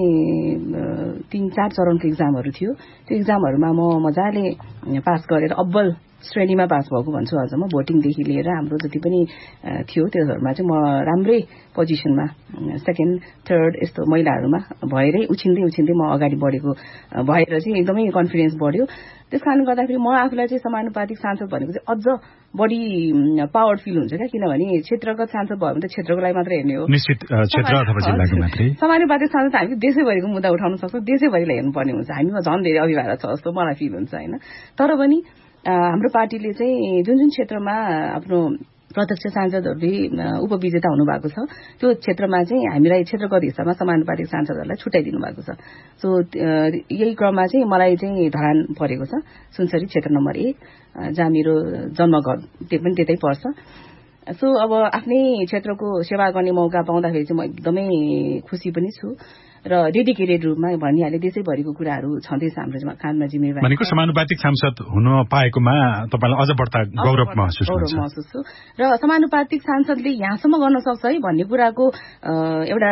तीन चार चरणको इक्जामहरू थियो। त्यो इक्जामहरूमा म मजाले पास गरेर अब्बल श्रेणीमा पास भएको भन्छु अझ म भोटिङदेखि लिएर हाम्रो जति पनि थियो त्योहरूमा चाहिँ म राम्रै पोजिसनमा सेकेन्ड थर्ड यस्तो महिलाहरूमा भएरै उछिन्दै उछिन्दै म अगाडि बढेको भएर चाहिँ एकदमै कन्फिडेन्स बढ्यो। त्यस कारणले गर्दाखेरि म आफूलाई चाहिँ समानुपातिक सांसद भनेको चाहिँ अझ बढी पावर फिल हुन्छ क्या किनभने क्षेत्रगत सांसद भयो भने त क्षेत्रको लागि मात्रै हेर्ने हो निश्चित क्षेत्र अथवा जिल्लाको मात्रै। समानुपातिक सांसद हामी देशैभरिको मुद्दा उठाउन सक्छौँ देशैभरिलाई हेर्नुपर्ने हुन्छ हामीमा झन् धेरै अभिभावक छ जस्तो मलाई फिल हुन्छ होइन। तर पनि हाम्रो पार्टीले चाहिँ जुन जुन क्षेत्रमा आफ्नो प्रत्यक्ष सांसदहरूले उपविजेता हुनुभएको छ त्यो क्षेत्रमा चाहिँ हामीलाई क्षेत्रगत हिस्सामा समानुपातिक सांसदहरूलाई छुट्याइदिनु भएको छ। सो यही क्रममा चाहिँ मलाई चाहिँ धरान परेको छ सुनसरी क्षेत्र नम्बर एक जहाँ मेरो जन्मघर त्यो पनि त्यतै पर्छ। सो अब आफ्नै क्षेत्रको सेवा गर्ने मौका पाउँदाखेरि चाहिँ म एकदमै खुसी पनि छु र डेडिकेटेड रूपमा भनिहाले देशैभरिको कुराहरू छँदैछ हाम्रो काममा जिम्मेवारी भनेको समानुपातिक सांसद हुन पाएकोमा तपाईँलाई अझ बढ्ता गौरव महसुस गौरव महसुस छु र समानुपातिक सांसदले यहाँसम्म गर्न सक्छ है भन्ने कुराको एउटा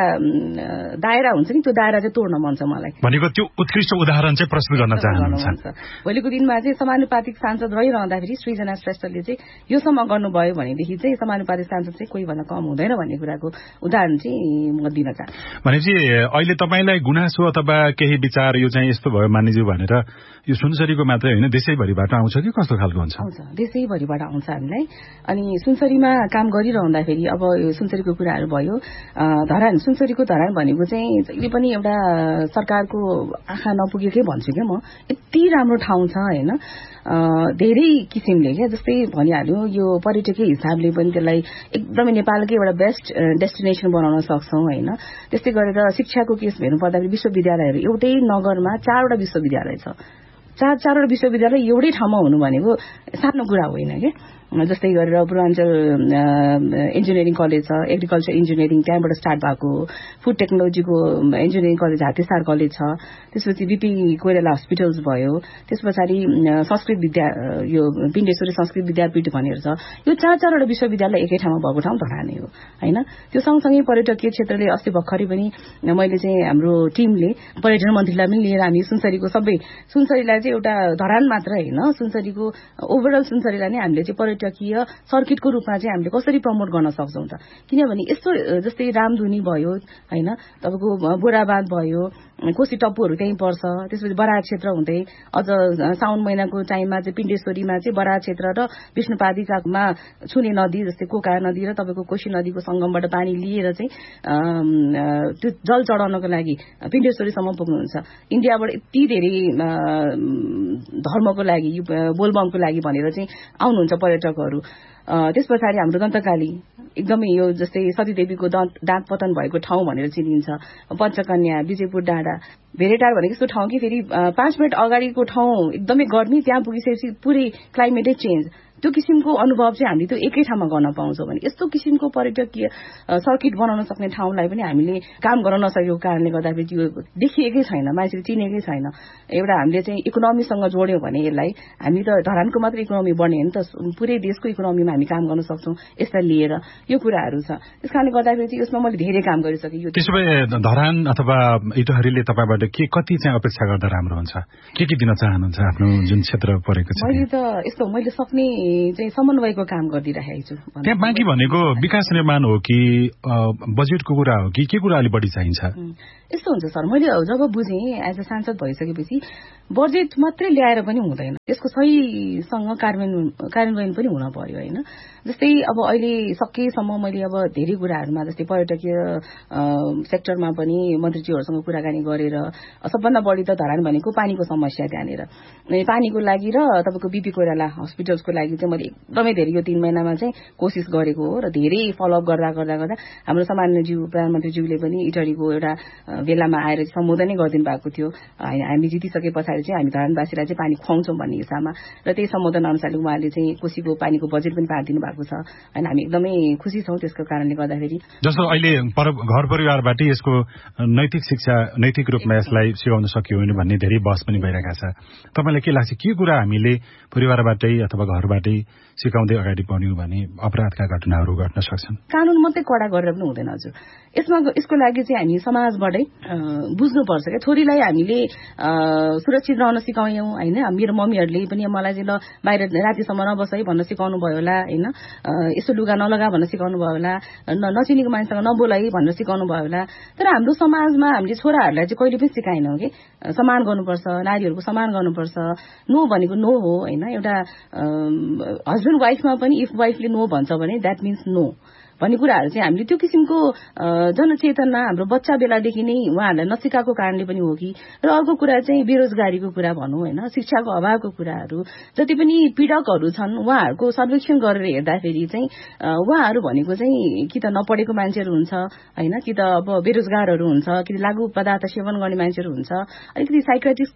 दायरा हुन्छ नि त्यो दायरा चाहिँ तोड्न मन छ मलाई। भनेको त्यो उत्कृष्ट उदाहरण चाहिँ प्रस्तुत गर्न चाहनुहुन्छ। भोलिको दिनमा चाहिँ समानुपातिक सांसद रहिरहँदाखेरि सृजना श्रेष्ठले चाहिँ योसम्म गर्नुभयो भनेदेखि चाहिँ समानुपातिक सांसद चाहिँ कोही भन्दा कम हुँदैन भन्ने कुराको उदाहरण चाहिँ म दिन चाहन्छु। भनेपछि अहिले तपाईलाई गुनासो अथवा केही विचार यो चाहिँ यस्तो भयो मानिज्यू भनेर यो सुनसरीको मात्रै होइन देशैभरिबाट आउँछ कि कस्तो खालको हुन्छ? आउँछ देशैभरिबाट आउँछ हामीलाई। अनि सुनसरीमा काम गरिरहँदाखेरि अब यो सुनसरीको कुराहरू भयो धरान सुनसरीको धरान भनेको चाहिँ जहिले पनि एउटा सरकारको आँखा नपुगेकै भन्छु क्या म यति राम्रो ठाउँ छ होइन धेरै किसिमले क्या जस्तै भनिहाल्यो यो पर्यटकीय हिसाबले पनि त्यसलाई एकदमै नेपालकै एउटा बेस्ट डेस्टिनेसन बनाउन सक्छौँ होइन। त्यस्तै गरेर शिक्षाको केस हेर्नु पर्दाखेरि विश्वविद्यालयहरू एउटै नगरमा चारवटा विश्वविद्यालय छ। चार चारवटा विश्वविद्यालय एउटै ठाउँमा हुनु भनेको सानो कुरा होइन क्या। जस्तै गरेर पूर्वाञ्चल इन्जिनियरिङ कलेज छ एग्रिकल्चर इन्जिनियरिङ त्यहाँबाट स्टार्ट भएको फुड टेक्नोलोजीको इन्जिनियरिङ कलेज हातेसार कलेज छ त्यसपछि बिपी कोइराला हस्पिटल्स भयो त्यस पछाडि संस्कृत विद्या यो पिण्डेश्वरी संस्कृत विद्यापीठ भनेर छ। यो चार चारवटा विश्वविद्यालय एकै ठाउँमा भएको ठाउँ धरानै हो होइन। त्यो सँगसँगै पर्यटकीय क्षेत्रले अस्ति भर्खरै पनि मैले चाहिँ हाम्रो टिमले पर्यटन मन्त्रीलाई पनि लिएर हामी सुनसरीको सबै सुनसरीलाई चाहिँ एउटा धरान मात्र होइन सुनसरीको ओभरअल सुनसरीलाई नै हामीले चाहिँ पर्यटकीय सर्किटको रूपमा चाहिँ हामीले कसरी प्रमोट गर्न सक्छौँ त किनभने यस्तो जस्तै रामधुनी भयो होइन तपाईँको बोराबाँध भयो कोशी टप्पूहरू त्यहीँ पर्छ त्यसपछि बराह क्षेत्र हुँदै अझ साउन महिनाको टाइममा चाहिँ पिण्डेश्वरीमा चाहिँ बराह क्षेत्र र विष्णुपादिकामा छुने नदी जस्तै कोका नदी र तपाईँको कोशी नदीको सङ्गमबाट पानी लिएर चाहिँ त्यो जल चढाउनको लागि पिण्डेश्वरीसम्म पुग्नुहुन्छ। इन्डियाबाट यति धेरै धर्मको लागि बोलबमको लागि भनेर चाहिँ आउनुहुन्छ पर्यटकहरू। त्यस पछाडि हाम्रो दन्तकाली एकदमै यो जस्तै सतीदेवीको दाँत दाँत पतन भएको ठाउँ भनेर चिनिन्छ। पञ्चकन्या विजयपुर डाँडा भेरेटार भनेको यस्तो ठाउँ कि फेरि पाँच मिनट अगाडिको ठाउँ एकदमै गर्मी त्यहाँ पुगिसकेपछि पुरै क्लाइमेटै चेन्ज त्यो किसिमको अनुभव चाहिँ हामीले त्यो एकै ठाउँमा गर्न पाउँछौँ भने यस्तो किसिमको पर्यटकीय सर्किट बनाउन सक्ने ठाउँलाई पनि हामीले काम गर्न नसकेको कारणले गर्दाखेरि त्यो देखिएकै छैन, मान्छेले चिनेकै छैन। एउटा हामीले चाहिँ इकोनोमीसँग जोड्यौँ भने यसलाई हामी त धरानको मात्र इकोनोमी बढ्ने होइन त, पुरै देशको इकोनोमीमा हामी काम गर्न सक्छौँ यसलाई लिएर, यो कुराहरू छ। त्यस कारणले गर्दाखेरि चाहिँ यसमा मैले धेरै काम गरिसकेँ। त्यसो भए धरान अथवा इटहरीले तपाईँबाट के कति चाहिँ अपेक्षा गर्दा राम्रो हुन्छ, के के दिन चाहनुहुन्छ आफ्नो जुन क्षेत्र परेको छ? मैले त यस्तो मैले सक्ने चाहिँ समन्वयको काम गरिदिइरहेको छु। त्यहाँ बाँकी भनेको विकास निर्माण हो कि बजेटको कुरा हो कि के कुरा अलिक बढी चाहिन्छ? यस्तो हुन्छ सर, मैले जब बुझेँ एज अ सांसद भइसकेपछि बजेट मात्रै ल्याएर पनि हुँदैन, त्यसको सहीसँग कार्यान्वयन कार्यान्वयन पनि हुन पर्यो होइन। जस्तै अब अहिले सकेसम्म मैले अब धेरै कुराहरूमा जस्तै पर्यटकीय सेक्टरमा पनि मन्त्रीज्यूहरूसँग कुराकानी गरेर सबभन्दा बढी त धरान भनेको पानीको समस्या त्यहाँनिर, पानीको लागि र तपाईँको बिपी कोइराला हस्पिटल्सको लागि चाहिँ मैले एकदमै धेरै यो तीन महिनामा चाहिँ कोसिस गरेको हो र धेरै फलोअप गर्दा गर्दा गर्दा हाम्रो सामान्यज्यू प्रधानमन्त्रीज्यूले पनि इटहरीको एउटा बेलामा आएर सम्बोधनै गरिदिनु भएको थियो। हामी जितिसके पछाडि चाहिँ हामी धरानवासीलाई चाहिँ पानी खुवाउँछौँ भन्ने हिसाबमा, र त्यही सम्बोधन अनुसारले उहाँले चाहिँ कोसीको पानीको बजेट पनि पारिदिनु भएको छ होइन। हामी एकदमै खुसी छौँ त्यसको कारणले गर्दाखेरि। जस्तो अहिले घर परिवारबाट यसको नैतिक शिक्षा नैतिक रूपमा यसलाई सिकाउन सकियो भने भन्ने धेरै बहस पनि भइरहेका छ। तपाईँलाई के लाग्छ, के कुरा हामीले परिवारबाटै अथवा घरबाटै सिकाउँदै अगाडि बढ्यौँ भने अपराधका घटनाहरू घट्न सक्छन्? कानुन मात्रै कडा गरेर पनि हुँदैन हजुर, यसमा यसको लागि चाहिँ हामी समाजबाटै बुझ्नुपर्छ क्या। छोरीलाई हामीले सुरक्षित रहन सिकायौँ होइन, मेरो मम्मीहरूले पनि मलाई चाहिँ ल बाहिर रातिसम्म नबस है भन्न सिकाउनु भयो होला होइन, यस्तो लुगा नलगा भन्न सिकाउनु भयो होला, नचिनेको मान्छेसँग नबोल है भन्न सिकाउनु भयो होला। तर हाम्रो समाजमा हामीले छोराहरूलाई चाहिँ कहिले पनि सिकाएनौँ कि सम्मान गर्नुपर्छ, नारीहरूको सम्मान गर्नुपर्छ, नो भनेको नो हो होइन। एउटा हस्बेन्ड वाइफमा पनि इफ वाइफले नो भन्छ भने द्याट मिन्स नो भन्ने कुराहरू चाहिँ हामीले त्यो किसिमको जनचेतना हाम्रो बच्चा बेलादेखि नै उहाँहरूलाई नसिकाएको कारणले पनि हो कि। र अर्को कुरा चाहिँ बेरोजगारीको कुरा भनौँ होइन, शिक्षाको अभावको कुराहरू, जति पनि पीडकहरू छन् उहाँहरूको सर्वेक्षण गरेर हेर्दाखेरि चाहिँ उहाँहरू भनेको चाहिँ कि त नपढेको मान्छेहरू हुन्छ होइन, कि त अब बेरोजगारहरू हुन्छ, कि लागु पदार्थ सेवन गर्ने मान्छेहरू हुन्छ, अलिकति साइकाट्रिस्ट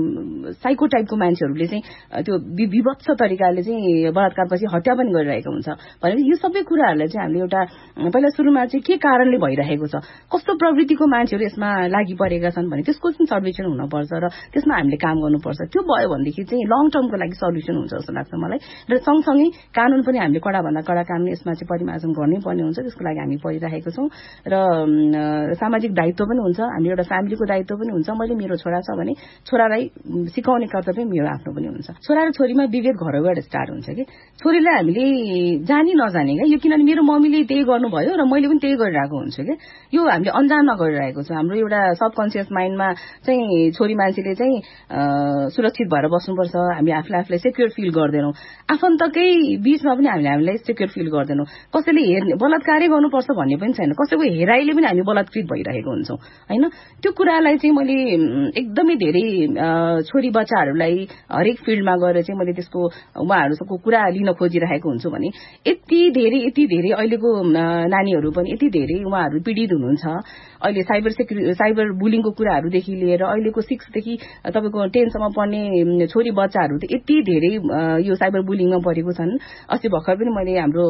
साइको टाइपको मान्छेहरूले चाहिँ त्यो विभत्स तरिकाले चाहिँ बलात्कारपछि हत्या पनि गरिरहेको हुन्छ। भनेपछि यो सबै कुराहरूलाई चाहिँ हामीले पहिला सुरुमा चाहिँ के कारणले भइरहेको छ, कस्तो प्रवृत्तिको मान्छेहरू यसमा लागि परेका छन् भने त्यसको चाहिँ सर्वेक्षण हुनुपर्छ र त्यसमा हामीले काम गर्नुपर्छ। त्यो भयो भनेदेखि चाहिँ लङ टर्मको लागि सल्युसन हुन्छ जस्तो लाग्छ मलाई। र सँगसँगै कानुन पनि हामीले कडाभन्दा कडा कानुन यसमा चाहिँ परिमार्जन गर्नै पर्ने हुन्छ, त्यसको लागि हामी परिरहेको छौँ। र सामाजिक दायित्व पनि हुन्छ, हाम्रो एउटा फ्यामिलीको दायित्व पनि हुन्छ। मैले मेरो छोरा छ भने छोरालाई सिकाउने कर्तव्य मेरो आफ्नो पनि हुन्छ। छोरा र छोरीमा विभेद घरबाट स्टार्ट हुन्छ कि, छोरीलाई हामीले जानी नजाने क्या, यो किनभने मेरो मम्मीले त्यही गर्नुभयो र मैले पनि त्यही गरिरहेको हुन्छु क्या, यो हामीले अन्जानमा गरिरहेको छ। हाम्रो एउटा सबकन्सियस माइन्डमा चाहिँ छोरी मान्छेले चाहिँ सुरक्षित भएर बस्नुपर्छ, हामी आफूलाई आफूलाई सेक्योर फिल गर्दैनौँ, आफन्तकै बीचमा पनि हामीले हामीलाई सेक्योर फिल गर्दैनौँ। कसैले हेर्ने बलात्कारै गर्नुपर्छ भन्ने पनि छैन, कसैको हेराइले पनि हामी बलात्कृत भइरहेको हुन्छौँ होइन। त्यो कुरालाई चाहिँ मैले एकदमै धेरै छोरी बच्चाहरूलाई हरेक फिल्डमा गएर चाहिँ मैले त्यसको उहाँहरूको कुरा लिन खोजिरहेको हुन्छु भने यति धेरै यति धेरै अहिलेको नानीहरू पनि यति धेरै उहाँहरू पीडित हुनुहुन्छ। अहिले साइबर सेक्युरिटी साइबर बुलिङको कुराहरूदेखि लिएर अहिलेको सिक्सदेखि तपाईँको टेनसम्म पढ्ने छोरी बच्चाहरू त यति धेरै यो साइबर बुलिङमा परेको छन्। अस्ति भर्खर पनि मैले हाम्रो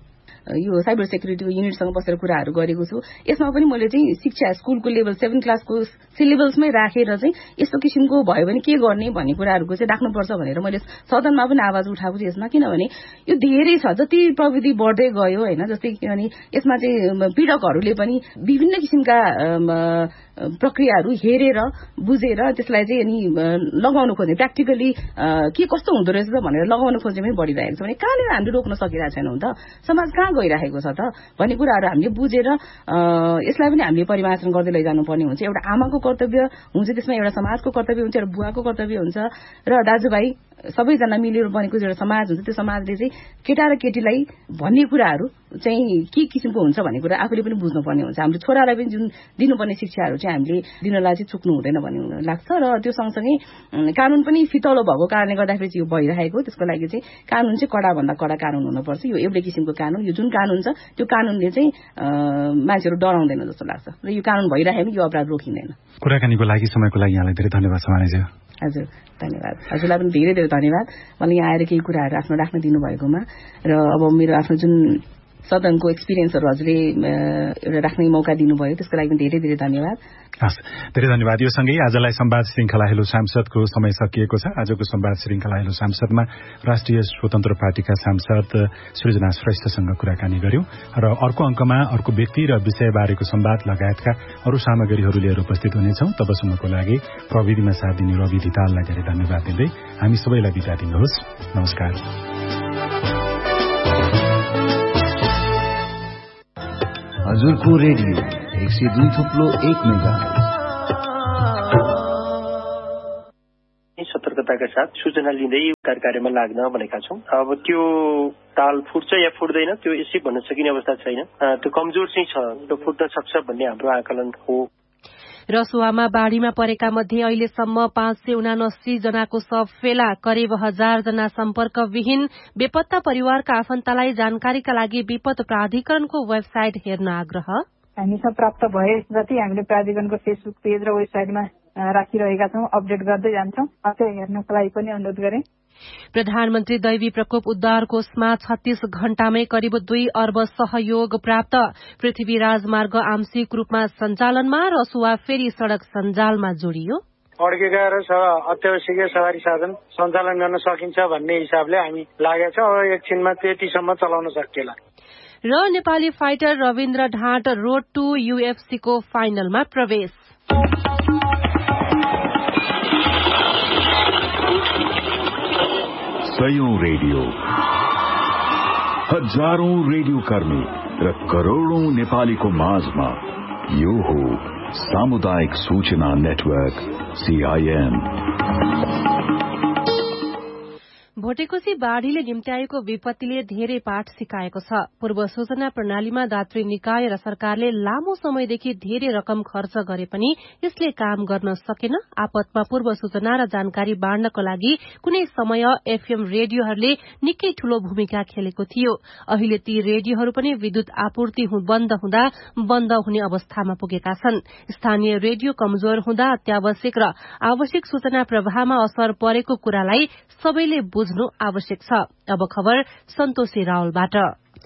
यो साइबर सेक्युरिटी युनिटसँग बसेर कुराहरू गरेको छु। यसमा पनि मैले चाहिँ शिक्षा स्कुलको लेभल सेभेन क्लासको सिलेबसमै राखेर चाहिँ यस्तो किसिमको भयो भने के गर्ने भन्ने कुराहरूको चाहिँ राख्नुपर्छ भनेर मैले सदनमा पनि आवाज उठाएको छु यसमा। किनभने यो धेरै छ, जति प्रविधि बढ्दै गयो होइन, जस्तै किनभने यसमा चाहिँ पीडकहरूले पनि विभिन्न किसिमका प्रक्रियाहरू हेरेर बुझेर त्यसलाई चाहिँ अनि लगाउनु खोज्ने, प्र्याक्टिकली के कस्तो हुँदो रहेछ भनेर लगाउनु खोज्ने पनि बढिरहेको छ। भने कहाँनिर हामीले रोक्न सकिरहेको छैनौँ त, समाज कहाँ गइरहेको छ त भन्ने कुराहरू हामीले बुझेर यसलाई पनि हामीले परिमार्जन गर्दै लैजानुपर्ने हुन्छ। एउटा आमाको कर्तव्य हुन्छ, त्यसमा एउटा समाजको कर्तव्य हुन्छ, एउटा बुवाको कर्तव्य हुन्छ, र दाजुभाइ सबैजना मिलेर बनेको एउटा समाज हुन्छ। त्यो समाजले चाहिँ केटा र केटीलाई भन्ने कुराहरू चाहिँ के किसिमको हुन्छ भन्ने कुरा आफूले पनि बुझ्नुपर्ने हुन्छ। हाम्रो छोरालाई पनि जुन दिनुपर्ने शिक्षाहरू चाहिँ हामीले दिनलाई चाहिँ चुक्नु हुँदैन भन्ने लाग्छ। र त्यो सँगसँगै कानुन पनि फितलो भएको कारणले गर्दाखेरि चाहिँ यो भइरहेको, त्यसको लागि चाहिँ कानुन चाहिँ कडाभन्दा कडा कानुन हुनुपर्छ। यो एउटै किसिमको कानुन, यो जुन कानुन छ त्यो कानुनले चाहिँ मान्छेहरू डराउँदैन जस्तो लाग्छ, र यो कानुन भइरहेको यो अपराध रोकिँदैन। कुराकानीको लागि समयको लागि यहाँलाई धेरै धन्यवाद छ मानिज्यू। हजुर धन्यवाद हजुरलाई पनि धेरै धेरै धन्यवाद मलाई यहाँ आएर केही कुराहरू आफ्नो राख्न दिनुभएकोमा र अब मेरो आफ्नो जुन सदनको एक्सपिरियन्सहरू हजुरले एउटा राख्ने मौका दिनुभयो त्यसको लागि पनि धेरै धेरै धन्यवाद। हस् धेरै धन्यवाद। यो सँगै आजलाई संवाद श्रृंखला हेलो सांसदको समय सकिएको छ। आजको संवाद श्रृंखला हेलो सांसदमा राष्ट्रिय स्वतन्त्र पार्टीका सांसद सृजना श्रेष्ठसँग कुराकानी गर्यौं र अर्को अंकमा अर्को व्यक्ति र विषय बारेको संवाद लगायतका अरू सामग्रीहरू लिएर उपस्थित हुनेछौं। तबसम्मको लागि प्रविधिमा साथ दिने रवि धिताललाई धेरै धन्यवाद दिँदै हामी सबैलाई बिदा दिनुहोस्। नमस्कार। हजुरको रेडियो एक सय दुई थुप्लो एक मेगा सतर्कताका साथ सूचना लिँदै उद्धार कार्यमा लाग्न भनेका छौं। अब त्यो ताल फुट्छ या फुट्दैन त्यो यसै भन्न सकिने अवस्था छैन। त्यो कमजोर चाहिँ छ, त्यो फुट्न सक्छ भन्ने हाम्रो आकलन हो। रसुवामा बाढ़ीमा परेका मध्ये अहिलेसम्म पाँच सय उनासी जनाको शव फेला, करिब हजार जना सम्पर्कविहीन। बेपत्ता परिवारका आफन्तलाई जानकारीका लागि विपद प्राधिकरणको वेबसाइट हेर्न आग्रह। हामीसँग प्राप्त भए जति हामीले प्राधिकरणको फेसबुक पेज र वेबसाइटमा राखिरहेका छौं, अपडेट गर्दै जान्छौं। अझै हेर्नको लागि पनि अनुरोध गरे। प्रधानमन्त्री दैवी प्रकोप उद्धार कोषमा छत्तीस घण्टामै करिब दुई अर्ब सहयोग प्राप्त। पृथ्वी राजमार्ग आंशिक रूपमा सञ्चालनमा, रसुवा फेरि सड़क सञ्जालमा जोडियो। अड्केका र अत्यावश्यकीय सवारी साधन सञ्चालन गर्न सकिन्छ भन्ने हिसाबले हामी लागेका छौं। अब एकछिनमा त्यतिसम्म चलाउन सकिएला। र Nepali fighter Rabindra ढाँट road two यूएफसीको फाइनलमा प्रवेश। सयौं रेडियो, हजारौं रेडियो कर्मी र करोड़ौं नेपालीको माझमा यो हो सामुदायिक सूचना नेटवर्क सीआईएन। भोटेकोशी बाढ़ीले निम्त्याएको विपत्तिले धेरै पाठ सिकाएको छ। पूर्व सूचना प्रणालीमा दात्री निकाय र सरकारले लामो समयदेखि धेरै रकम खर्च गरे पनि यसले काम गर्न सकेन। आपतमा पूर्व सूचना र जानकारी बाँड्नको लागि कुनै समय एफएम रेडियोहरूले निकै ठूलो भूमिका खेलेको थियो। अहिले ती रेडियोहरू पनि विद्युत आपूर्ति बन्द हुँदा बन्द हुने अवस्थामा पुगेका छन्। स्थानीय रेडियो कमजोर हुँदा अत्यावश्यक र आवश्यक सूचना प्रवाहमा असर परेको कुरालाई सबैले बुझ्नु आवश्यक छ। अब खबर सन्तोषी रावलबाट।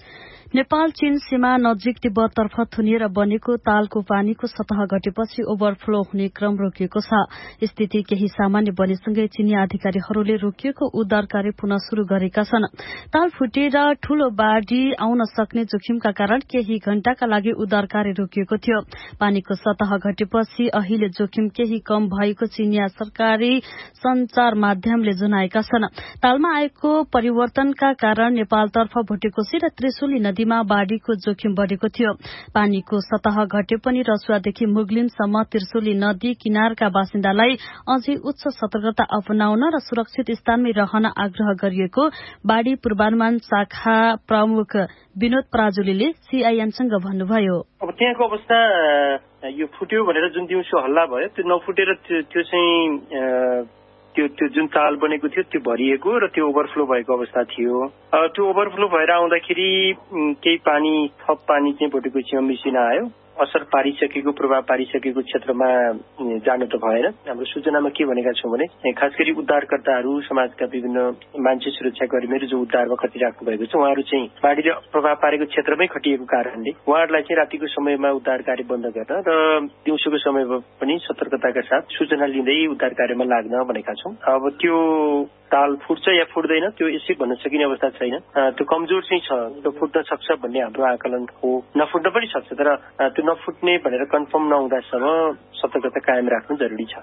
नेपाल चीन सीमा नजिक तिब्बततर्फ थुनिएर बनेको तालको पानीको सतह घटेपछि ओभरफ्लो हुने क्रम रोकिएको छ। स्थिति केही सामान्य बनेसँगै चीनी अधिकारीहरूले रोकिएको उद्धार कार्य पुनः शुरू गरेका छन्। ताल फुटेर ठूलो बाढ़ी आउन सक्ने जोखिमका कारण केही घण्टाका लागि उद्धार कार्य रोकिएको थियो। पानीको सतह घटेपछि अहिले जोखिम केही कम भएको चीनिया सरकारी संचार माध्यमले जनाएका छन्। तालमा आएको परिवर्तनका कारण नेपालतर्फ भोटेकोशी र त्रिशुली नदी बाढ़ीको जोखिम बढ़ेको थियो। पानीको सतह घटे पनि रसुवादेखि मुगलिनसम्म त्रिशुली नदी किनारका बासिन्दालाई अझै उच्च सतर्कता अपनाउन र सुरक्षित स्थानमै रहन आग्रह गरिएको बाढ़ी पूर्वानुमान शाखा प्रमुख विनोद पराजुलीले सीआईएनसँग भन्नुभयो। अब त्यहाँको अवस्था यो फुट्यो भनेर जुन दिउँसो हल्ला भयो त्यो नफुटेर त्यो चाहिँ त्यो त्यो जुन ताल बनेको थियो त्यो भरिएको र त्यो ओभरफ्लो भएको अवस्था थियो। त्यो ओभरफ्लो भएर आउँदाखेरि केही पानी थप पानी चाहिँ भोटेकोशीमा मिसिन आयो। असर पारिसकेको प्रभाव पारिसकेको क्षेत्रमा जानु त भएन। हाम्रो सूचनामा के भनेका छौं भने खास गरी उद्धारकर्ताहरू समाजका विभिन्न मान्छे सुरक्षा कर्मीहरू जो उद्धारमा खटिराख्नु भएको छ उहाँहरू चाहिँ बाढ़ीले प्रभाव पारेको क्षेत्रमै खटिएको कारणले उहाँहरूलाई चाहिँ रातिको समयमा उद्धार कार्य बन्द गर्न र दिउँसोको समयमा पनि सतर्कताका साथ सूचना लिँदै उद्धार कार्यमा लाग्न भनेका छौं। अब त्यो ताल फुट्छ या फुट्दैन त्यो यसै भन्न सकिने अवस्था छैन। त्यो कमजोर चाहिँ छ, त्यो फुट्न सक्छ भन्ने हाम्रो आकलन हो। नफुट्न पनि सक्छ, तर त्यो नफुट्ने भनेर कन्फर्म नहुँदासम्म सतर्कता कायम राख्नु जरुरी छ।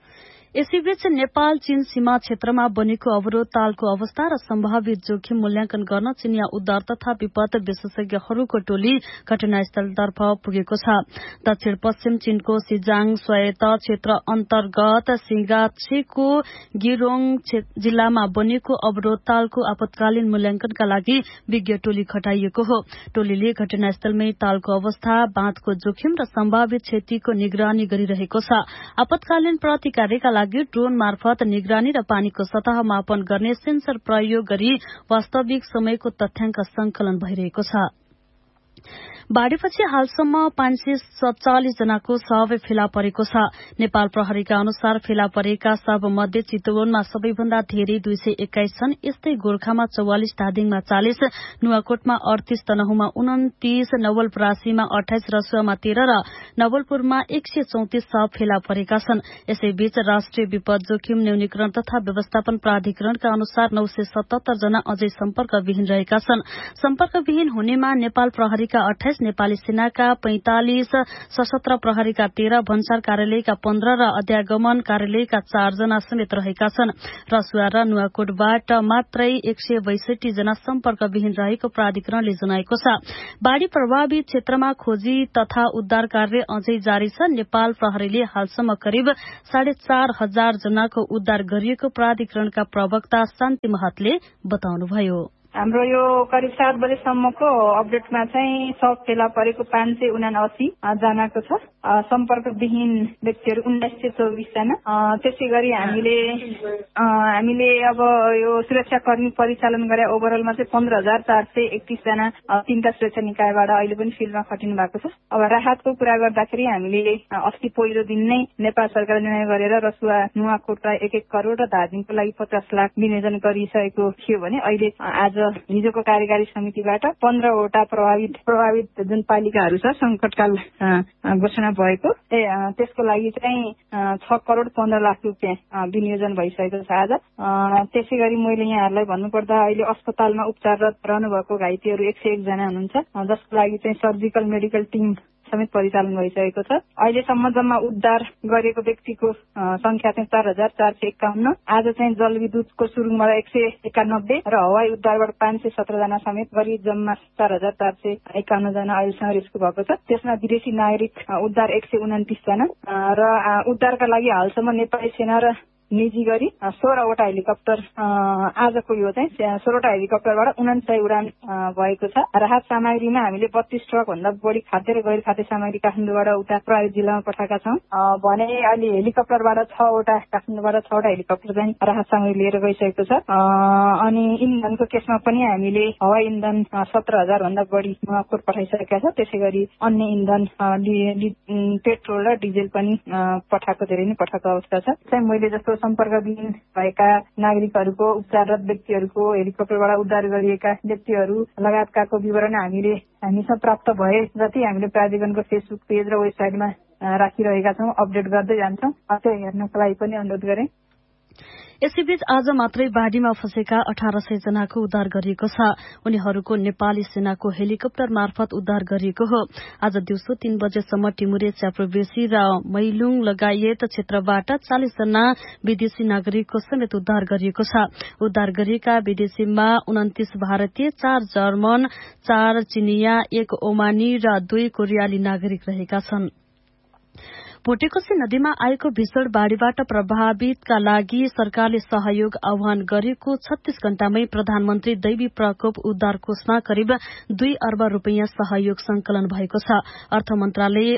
यसैबीच नेपाल चीन सीमा क्षेत्रमा बनेको अवरोध तालको अवस्था र सम्भावित जोखिम मूल्याङ्कन गर्न चीनिया उद्धार तथा विपद विशेषज्ञहरूको टोली घटनास्थलतर्फ पुगेको छ। दक्षिण पश्चिम चीनको सिजाङ स्वायत्त क्षेत्र अन्तर्गत सिंगाछेको गिरोङ जिल्लामा बनेको अवरोध तालको आपतकालीन मूल्याङ्कनका लागि विज्ञ टोली खटाइएको हो। टोलीले घटनास्थलमै तालको अवस्था, बाँधको जोखिम र सम्भावित क्षतिको निगरानी गरिरहेको छ। आपतकालीन प्रतिकार्यका लागि ड्रोन मार्फत निगरानी र पानीको सतह मापन गर्ने सेन्सर प्रयोग गरी वास्तविक समयको तथ्याङ्क संकलन भइरहेको छ। बाढ़ीपछि हालसम्म पाँच सय सत्तालिस जनाको शव फेला परेको छ। नेपाल प्रहरीका अनुसार फेला परेका शव मध्ये चितवनमा सबैभन्दा धेरै दुई सय एक्काइस छन्। यस्तै गोर्खामा चौवालिस, धादिङमा चालिस, नुवाकोटमा अडतीस, तनहुमा उन्तिस, नवलपरासीमा अठाइस, रसुवामा तेह्र र नवलपुरमा एक सय चौतिस शव फेला परेका छन्। यसैबीच राष्ट्रिय विपद जोखिम न्यूनीकरण तथा व्यवस्थापन प्राधिकरणका अनुसार नौ सय सतहत्तर जना अझै सम्पर्कविहीन रहेका छन्। सम्पर्कविहीन हुनेमा नेपाल प्रहरीका अठाइस, नेपाली सेनाका पैंतालिस, सशस्त्र प्रहरीका तेह्र, भन्सार कार्यालयका पन्ध्र र अध्यागमन कार्यालयका चार जना समेत रहेका छन्। रसुवा र नुवाकोटबाट मात्रै एक सय बैसठी जना सम्पर्कविहीन रहेको प्राधिकरणले जनाएको छ। बाढ़ी प्रभावित क्षेत्रमा खोजी तथा उद्धार कार्य अझै जारी छ। नेपाल प्रहरीले हालसम्म करिब साढे चार हजार जनाको उद्धार गरिएको प्राधिकरणका प्रवक्ता शान्ति महतले बताउनुभयो। हाम्रो यो करिब सात बजेसम्मको अपडेटमा चाहिँ सब फेला परेको पाँच सय उनासी जनाको छ। सम्पर्कविहीन व्यक्तिहरू उन्नाइस सय चौबिस जना। त्यसै गरी हामीले हामीले अब यो सुरक्षाकर्मी परिचालन गरे ओभरअलमा चाहिँ पन्ध्र हजार चार सय एकतिस जना तीनटा सुरक्षा निकायबाट अहिले पनि फिल्डमा खटिनु भएको छ। अब राहतको कुरा गर्दाखेरि हामीले अस्ति पहिलो दिन नै नेपाल सरकारले निर्णय गरेर रसुवा नुवाकोटलाई एक एक करोड र धादिङको लागि पचास लाख विनियोजन गरिसकेको थियो भने अहिले आज हिजोको कार्यकारी समितिबाट पन्ध्रवटा प्रभावित प्रभावित जुन पालिकाहरू छ संकटकाल घोषणा भएको त्यसको लागि चाहिँ छ करोड पन्ध्र लाख रुपियाँ विनियोजन भइसकेको छ आज। त्यसै गरी मैले यहाँहरूलाई भन्नुपर्दा अहिले अस्पतालमा उपचाररत रहनुभएको घाइतेहरू एक सय एक जना हुनुहुन्छ, जसको लागि चाहिँ सर्जिकल मेडिकल टिम समेत परिचालन भइसकेको छ। अहिलेसम्म जम्मा उद्धार गरेको व्यक्तिको संख्या चाहिँ चार हजार चार सय एकाउन्न। आज चाहिँ जलविद्युतको सुरुङबाट एक सय एकानब्बे र हवाई उद्धारबाट पाँच सय सत्र जना समेत गरी जम्मा चार हजार चार सय एकाउन्न जना अहिलेसम्म रेस्क्यु भएको छ। त्यसमा विदेशी नागरिक उद्धार एक सय उन्तिस जना र उद्धारका लागि हालसम्म नेपाली सेना र निजी गरी सोह्रवटा हेलिकप्टर आजको यो चाहिँ सोह्रवटा हेलिकप्टरबाट उनासय उडान भएको छ। राहत सामग्रीमा हामीले बत्तीस ट्रक भन्दा बढी खाद्य र गैर खाद्य सामग्री काठमाडौँबाट उता प्रभावित जिल्लामा पठाएका छौँ भने अहिले हेलिकप्टरबाट छवटा काठमाडौँबाट छवटा हेलिकप्टर चाहिँ राहत सामग्री लिएर गइसकेको छ। अनि इन्धनको केसमा पनि हामीले हवाई इन्धन सत्र हजार भन्दा बढी नुवाकोट पठाइसकेका छ। त्यसै गरी अन्य इन्धन पेट्रोल र डिजेल पनि पठाएको धेरै नै पठाएको अवस्था छ। चाहिँ मैले जस्तो सम्पर्कविहीन भएका नागरिकहरूको उपचाररत व्यक्तिहरूको हेलिकप्टरबाट उद्धार गरिएका व्यक्तिहरू लगायतकाको विवरण हामीले हामीसँग प्राप्त भए जति हामीले प्राधिकरणको फेसबुक पेज र वेबसाइटमा राखिरहेका छौँ, अपडेट गर्दै जान्छौँ। त्यो हेर्नको लागि पनि अनुरोध गरेँ। यसैबीच आज मात्रै बाढ़ीमा फँसेका अठार सय जनाको उद्धार गरिएको छ। उनीहरूको नेपाली सेनाको हेलिकप्टर मार्फत उद्धार गरिएको हो। आज दिउँसो तीन बजेसम्म टिमुरे, च्याप्रवेशी र मैलुङ लगायत क्षेत्रबाट चालिस जना विदेशी नागरिकको समेत उद्धार गरिएको छ। उद्धार गरिएका विदेशीमा उन्तिस भारतीय, चार जर्मन, चार चिनिया, एक ओमानी र दुई कोरियाली नागरिक रहेका छन्। भोटेकोशी नदीमा आएको भीषण बाढ़ीबाट प्रभावितका लागि सरकारले सहयोग आह्वान गरेको छत्तीस घण्टामै प्रधानमन्त्री दैवी प्रकोप उद्धार कोषमा करिब दुई अर्ब रूपियाँ सहयोग संकलन भएको छ। अर्थ मन्त्रालय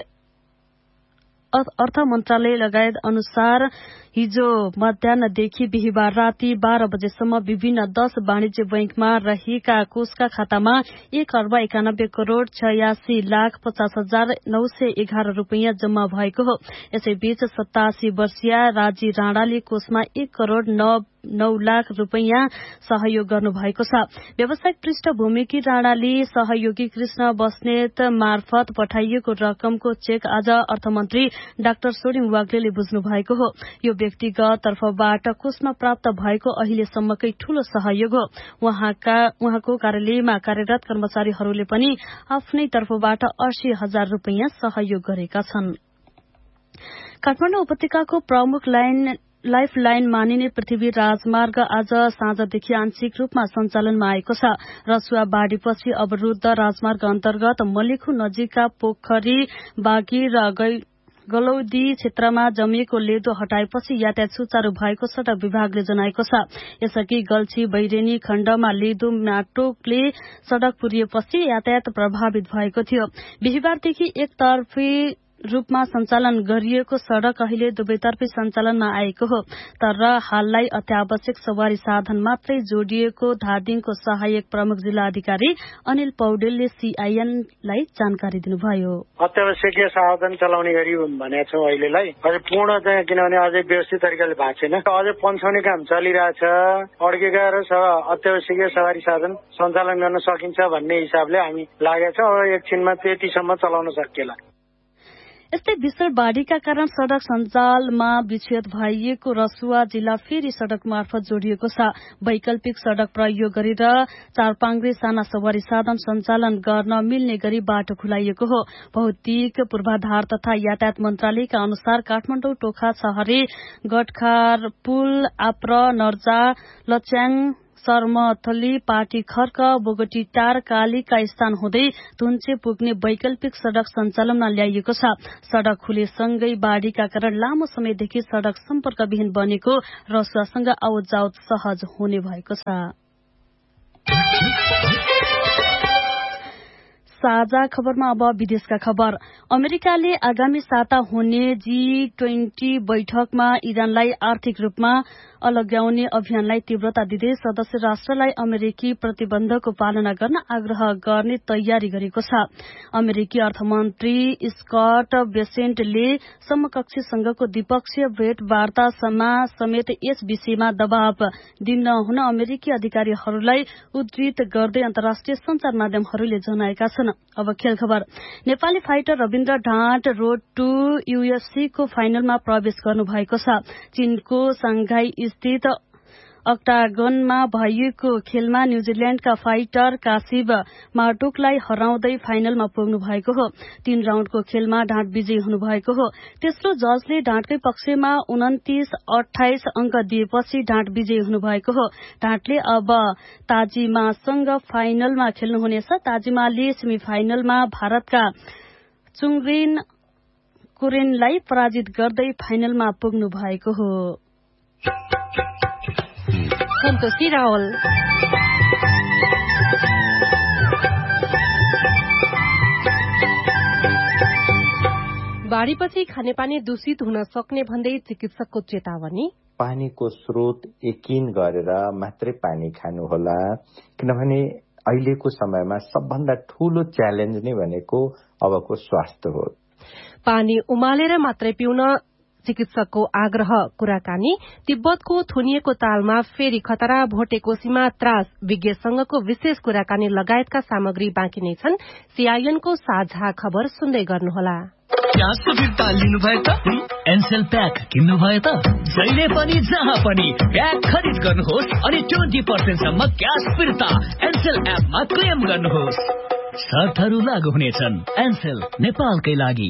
अर्थ मन्त्रालय लगायत अनुसार हिजो मध्याहदेखि बिहिबार राति बाह्र बजेसम्म विभिन्न दश वाणिज्य बैंकमा रहेका कोषका खातामा एक अर्ब एकानब्बे करोड़ छयासी लाख पचास हजार नौ सय एघार रूपियाँ जम्मा भएको हो। यसैबीच सतासी वर्षीय राजी राणाले कोषमा एक करोड़ नौ नौ लाख रूपियाँ सहयोग गर्नुभएको छ। व्यावसायिक पृष्ठभूमिकी राणाले सहयोगी कृष्ण बस्नेत मार्फत पठाइएको रकमको चेक आज अर्थमन्त्री डाक्टर सोरिङ वाग्लेले बुझ्नु भएको हो। यो व्यक्तिगत तर्फबाट कोषमा प्राप्त भएको अहिलेसम्मकै ठूलो सहयोग हो। उहाँका उहाँको कार्यालयमा कार्यरत कर्मचारीहरूले पनि आफ्नै तर्फबाट अस्सी हजार रूपियाँ सहयोग गरेका छन्। काठमाडौँ उपत्यकाको प्रमुख लाइन लाइफ लाइन मानिने पृथ्वी राजमार्ग आज साँझदेखि आंशिक रूपमा सञ्चालनमा आएको छ। रसुवा बाढ़ीपछि अवरूद्ध राजमार्ग अन्तर्गत मलेखु नजिकका पोखरी, बागी र गलौदी क्षेत्रमा जमिएको लेदो हटाएपछि यातायात सुचारू भएको सड़क विभागले जनाएको छ। यसअघि गल्छी बैरेनी खण्डमा लेदो माटोले सड़क पुरिएपछि यातायात प्रभावित भएको थियो। बिहिबारदेखि एकतर्फी रूपमा सञ्चालन गरिएको सड़क अहिले दुवैतर्फी सञ्चालनमा आएको हो, तर हाललाई अत्यावश्यक सवारी साधन मात्रै जोडिएको धादिङको सहायक प्रमुख जिल्ला अधिकारी अनिल पौडेलले सीआईएनलाई जानकारी दिनुभयो। अत्यावश्यकीय साधन चलाउने गरी भनेका छौँ अहिलेलाई, अझै पूर्ण चाहिँ किनभने अझै व्यवस्थित तरिकाले भएको छैन, अझै पन्छाउने काम चलिरहेछ। अड्केका र अत्यावश्यकीय सवारी साधन सञ्चालन गर्न सकिन्छ भन्ने हिसाबले हामी लागेका छौँ। अब एकछिनमा त्यतिसम्म चलाउन सकिएला। यस्तै भीषण बाढ़ीका कारण सड़क सञ्जालमा विच्छेद भइएको रसुवा जिल्ला फेरि सड़क मार्फत जोडिएको छ। वैकल्पिक सड़क प्रयोग गरेर चारपाङ्ग्रे साना सवारी साधन सञ्चालन गर्न मिल्ने गरी बाटो खुलाइएको हो। भौतिक पूर्वाधार तथा यातायात मन्त्रालयका अनुसार काठमाडौँ टोखा छहरे गटखार पुल आप्र नर्जा लच्याङ सरमथली पाटी खर्क बोगटी टार कालीका स्थान हुँदै धुन्चे पुग्ने वैकल्पिक सड़क सञ्चालनमा ल्याइएको छ। सड़क खुलेसँगै बाढ़ीका कारण लामो समयदेखि सड़क सम्पर्कविहीन बनेको रसुवासँग आवत जावत सहज हुने भएको छ। साझा खबरमा अब विदेशका खबर। अमेरिकाले आगामी साता हुने जी ट्वेन्टी बैठकमा इरानलाई आर्थिक रूपमा अलग्याउने अभियानलाई तीव्रता दिँदै सदस्य राष्ट्रलाई अमेरिकी प्रतिबन्धको पालना गर्न आग्रह गर्ने तयारी गरेको छ। अमेरिकी अर्थमन्त्री स्कट बेसेन्टले समकक्षीसँगको द्विपक्षीय भेटवार्तामा समेत यस विषयमा दबाव दिन हुन अमेरिकी अधिकारीहरूलाई उद्धृत गर्दै अन्तर्राष्ट्रिय संचार माध्यमहरूले जनाएका छन्। अब खेल खबर। Nepali fighter Rabindra ढाँट road two UFC को फाइनलमा प्रवेश गर्नु भएको छ। चीनको सांघाई स्थित अक्टागनमा भएको खेलमा न्यूजील्याण्डका फाइटर कासिब मार्टुकलाई हराउँदै फाइनलमा पुग्नु भएको हो। तीन राउण्डको खेलमा ढाँट विजयी हुनुभएको हो। तेस्रो जजले ढाँटकै पक्षमा उन्तिस अठाइस अंक दिएपछि ढाँट विजयी हुनुभएको हो। ढाँटले अब ताजिमासँग फाइनलमा खेल्नुहुनेछ। ताजिमाले सेमी फाइनलमा भारतका चुङरिन कुरेनलाई पराजित गर्दै फाइनलमा पुग्नु भएको हो। सन्तोषी रावल। बाढ़ीपछि खानेपानी दूषित हुन सक्ने भन्दै चिकित्सकको चेतावनी। पानीको स्रोत यकिन गरेर मात्रै पानी खानुहोला, किनभने अहिलेको समयमा सबभन्दा ठूलो च्यालेन्ज नै भनेको अबको स्वास्थ्य हो। पानी उमालेर मात्रै पिउन चिकित्सकको आग्रह। कुराकानी। तिब्बतको थुनिएको तालमा फेरि खतरा, भोटेकोसीमा त्रास, विज्ञसँगको विशेष कुराकानी लगायतका सामग्री बाँकी नै छन्। सीआईएनको साझा खबर सुन्दै गर्नुहोला। क्यासको फिर्ता लिनुभयो त? एनसेल प्याक किन्नुभयो त? जहिले पनि जहाँ पनि प्याक खरिद गर्नुहोस् अनि ट्वेन्टी पर्सेन्ट सम्म क्यास फिर्ता एनसेल एपमा क्लेम गर्नुहोस्। शर्तहरू लागू हुनेछन्। एनसेल नेपालकै लागि।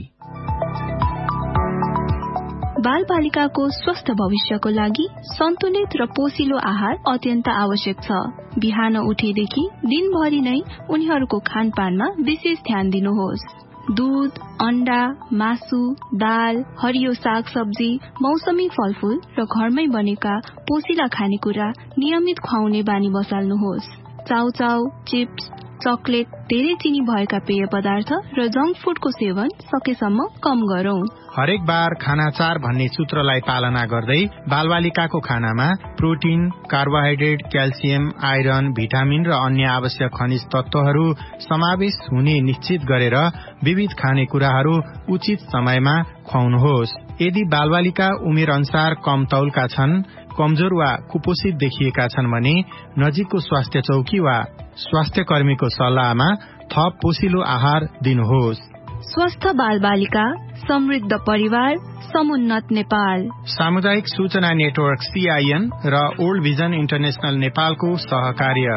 बाल बालिकाको स्वस्थ भविष्यको लागि सन्तुलित र पोषिलो आहार अत्यन्त आवश्यक छ। बिहान उठेदेखि दिनभरि नै उनीहरूको खानपानमा विशेष ध्यान दिनुहोस्। दूध, अण्डा, मासु, दाल, हरियो साग सब्जी, मौसमी फलफूल र घरमै बनेका पोषिला खानेकुरा नियमित खुवाउने बानी बसाल्नुहोस्। चाउचाउ, चिप्स, चकलेट, धेरै चिनी भएका पेय पदार्थ र जंक फूडको सेवन सकेसम्म कम गरौं। हरेक बार खाना चार भन्ने सूत्रलाई पालना गर्दै बालबालिकाको खानामा protein, carbohydrate, calcium, iron, vitamin र अन्य आवश्यक खनिज तत्वहरू समावेश हुने निश्चित गरेर विविध खानेकुराहरू उचित समयमा खुवाउनुहोस्। यदि बालबालिका उमेर अनुसार कम तौलका छन्, कमजोर वा कुपोषित देखिएका छन् भने नजिकको स्वास्थ्य चौकी वा स्वास्थ्य कर्मीको सल्लाहमा थप पोषिलो आहार दिनुहोस्। स्वस्थ बाल बालिका, समृद्ध परिवार, समुन्नत नेपाल। सामुदायिक सूचना नेटवर्क सीआईएन र ओल्ड भिजन इन्टरनेशनल नेपालको सहकार्य।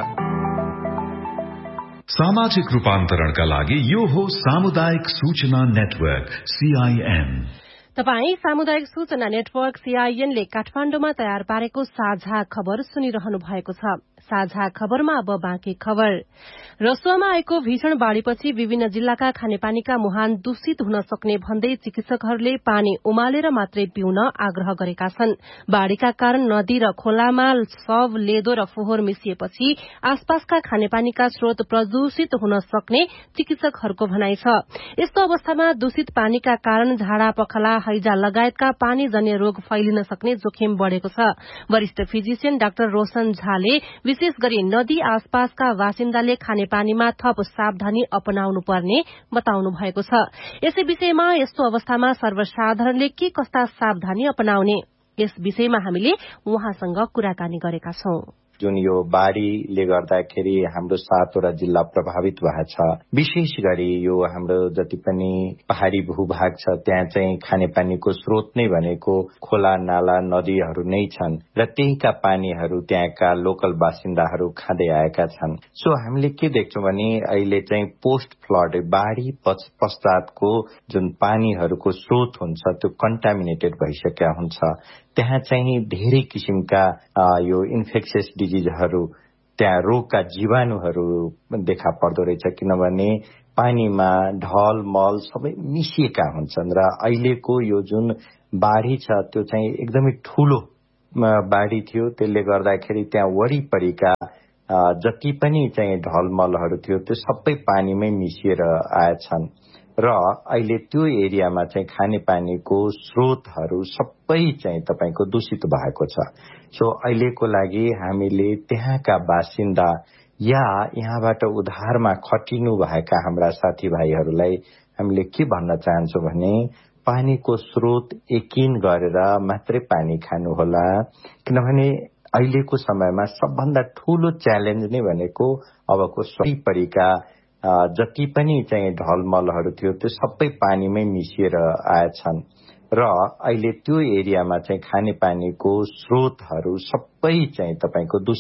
सामाजिक रूपान्तरणका लागि यो हो सामुदायिक सूचना नेटवर्क सीआईएन। तपाई सामुदायिक सूचना नेटवर्क सीआईएनले काठमाण्डुमा तयार पारेको साझा खबर सुनिरहनु भएको छ। साझा खबरमा अब बाँकी खबर। रसुवामा आएको भीषण बाढ़ीपछि विभिन्न जिल्लाका खानेपानीका मुहान दूषित हुन सक्ने भन्दै चिकित्सकहरूले पानी उमालेर मात्रै पिउन आग्रह गरेका छन्। बाढ़ीका कारण नदी र खोलामा शव, लेदो र फोहोर मिसिएपछि आसपासका खानेपानीका स्रोत प्रदूषित हुन सक्ने चिकित्सकहरूको भनाइ छ। यस्तो अवस्थामा दूषित पानीका कारण झाडा, पखाला, हैजा लगायतका पानीजन्य रोग फैलिन सक्ने जोखिम बढ़ेको छ। वरिष्ठ फिजिशियन डाक्टर रोशन झाले विशेष गरी नदी आसपासका बासिन्दाले खानेपानीमा थप सावधानी अपनाउनु पर्ने बताउनु भएको छ। यसै विषयमा यस्तो अवस्थामा सर्वसाधारणले के कस्ता सावधानी अपनाउने, यस विषयमा हामीले उहाँसँग कुराकानी गरेका छौं। जुन यो बाढ़ीले गर्दाखेरि हाम्रो सातवटा जिल्ला प्रभावित भएको छ। विशेष गरी यो हाम्रो जति पनि पहाड़ी भूभाग छ त्यहाँ चाहिँ खानेपानीको स्रोत नै भनेको खोला, नाला, नदीहरू नै छन् र त्यहीका पानीहरू त्यहाँका लोकल बासिन्दाहरू खाँदै आएका छन्। सो हामीले के देख्छौं भने अहिले चाहिँ पोस्ट फ्लड बाढ़ी पश्चातको जुन पानीहरूको स्रोत हुन्छ त्यो कन्टामिनेटेड भइसकेका हुन्छ। त्यहाँ चाहिँ धेरै किसिमका यो इन्फेक्सियस डिजिजहरू, त्यहाँ रोगका जीवाणुहरू देखा पर्दो रहेछ, किनभने पानीमा ढल मल सबै मिसिएका हुन्छन् र अहिलेको यो जुन बाढ़ी छ त्यो चाहिँ एकदमै ठूलो बाढ़ी थियो। त्यसले गर्दाखेरि त्यहाँ वरिपरिका जति पनि चाहिँ ढलमलहरू थियो त्यो सबै पानीमै मिसिएर आएछन् र अहिले त्यो एरियामा चाहिँ खानेपानीको स्रोतहरू सबै चाहिँ तपाईको दूषित भएको छ। सो अहिलेको लागि हामीले त्यहाँका बासिन्दा या यहाँबाट उधारमा खटिनु भएका हाम्रा साथीभाइहरूलाई हामीले के भन्न चाहन्छौं भने पानीको स्रोत यकिन गरेर मात्रै पानी खानुहोला, किनभने अहिलेको समयमा सबभन्दा ठूलो च्यालेन्ज नै भनेको अबको वरिपरिका जति पनि चाहिँ ढलमलहरू थियो त्यो सबै पानीमै मिसिएर आएछन् र अहिले त्यो एरियामा चाहिँ खानेपानीको स्रोतहरू सबै चाहिँ तपाईको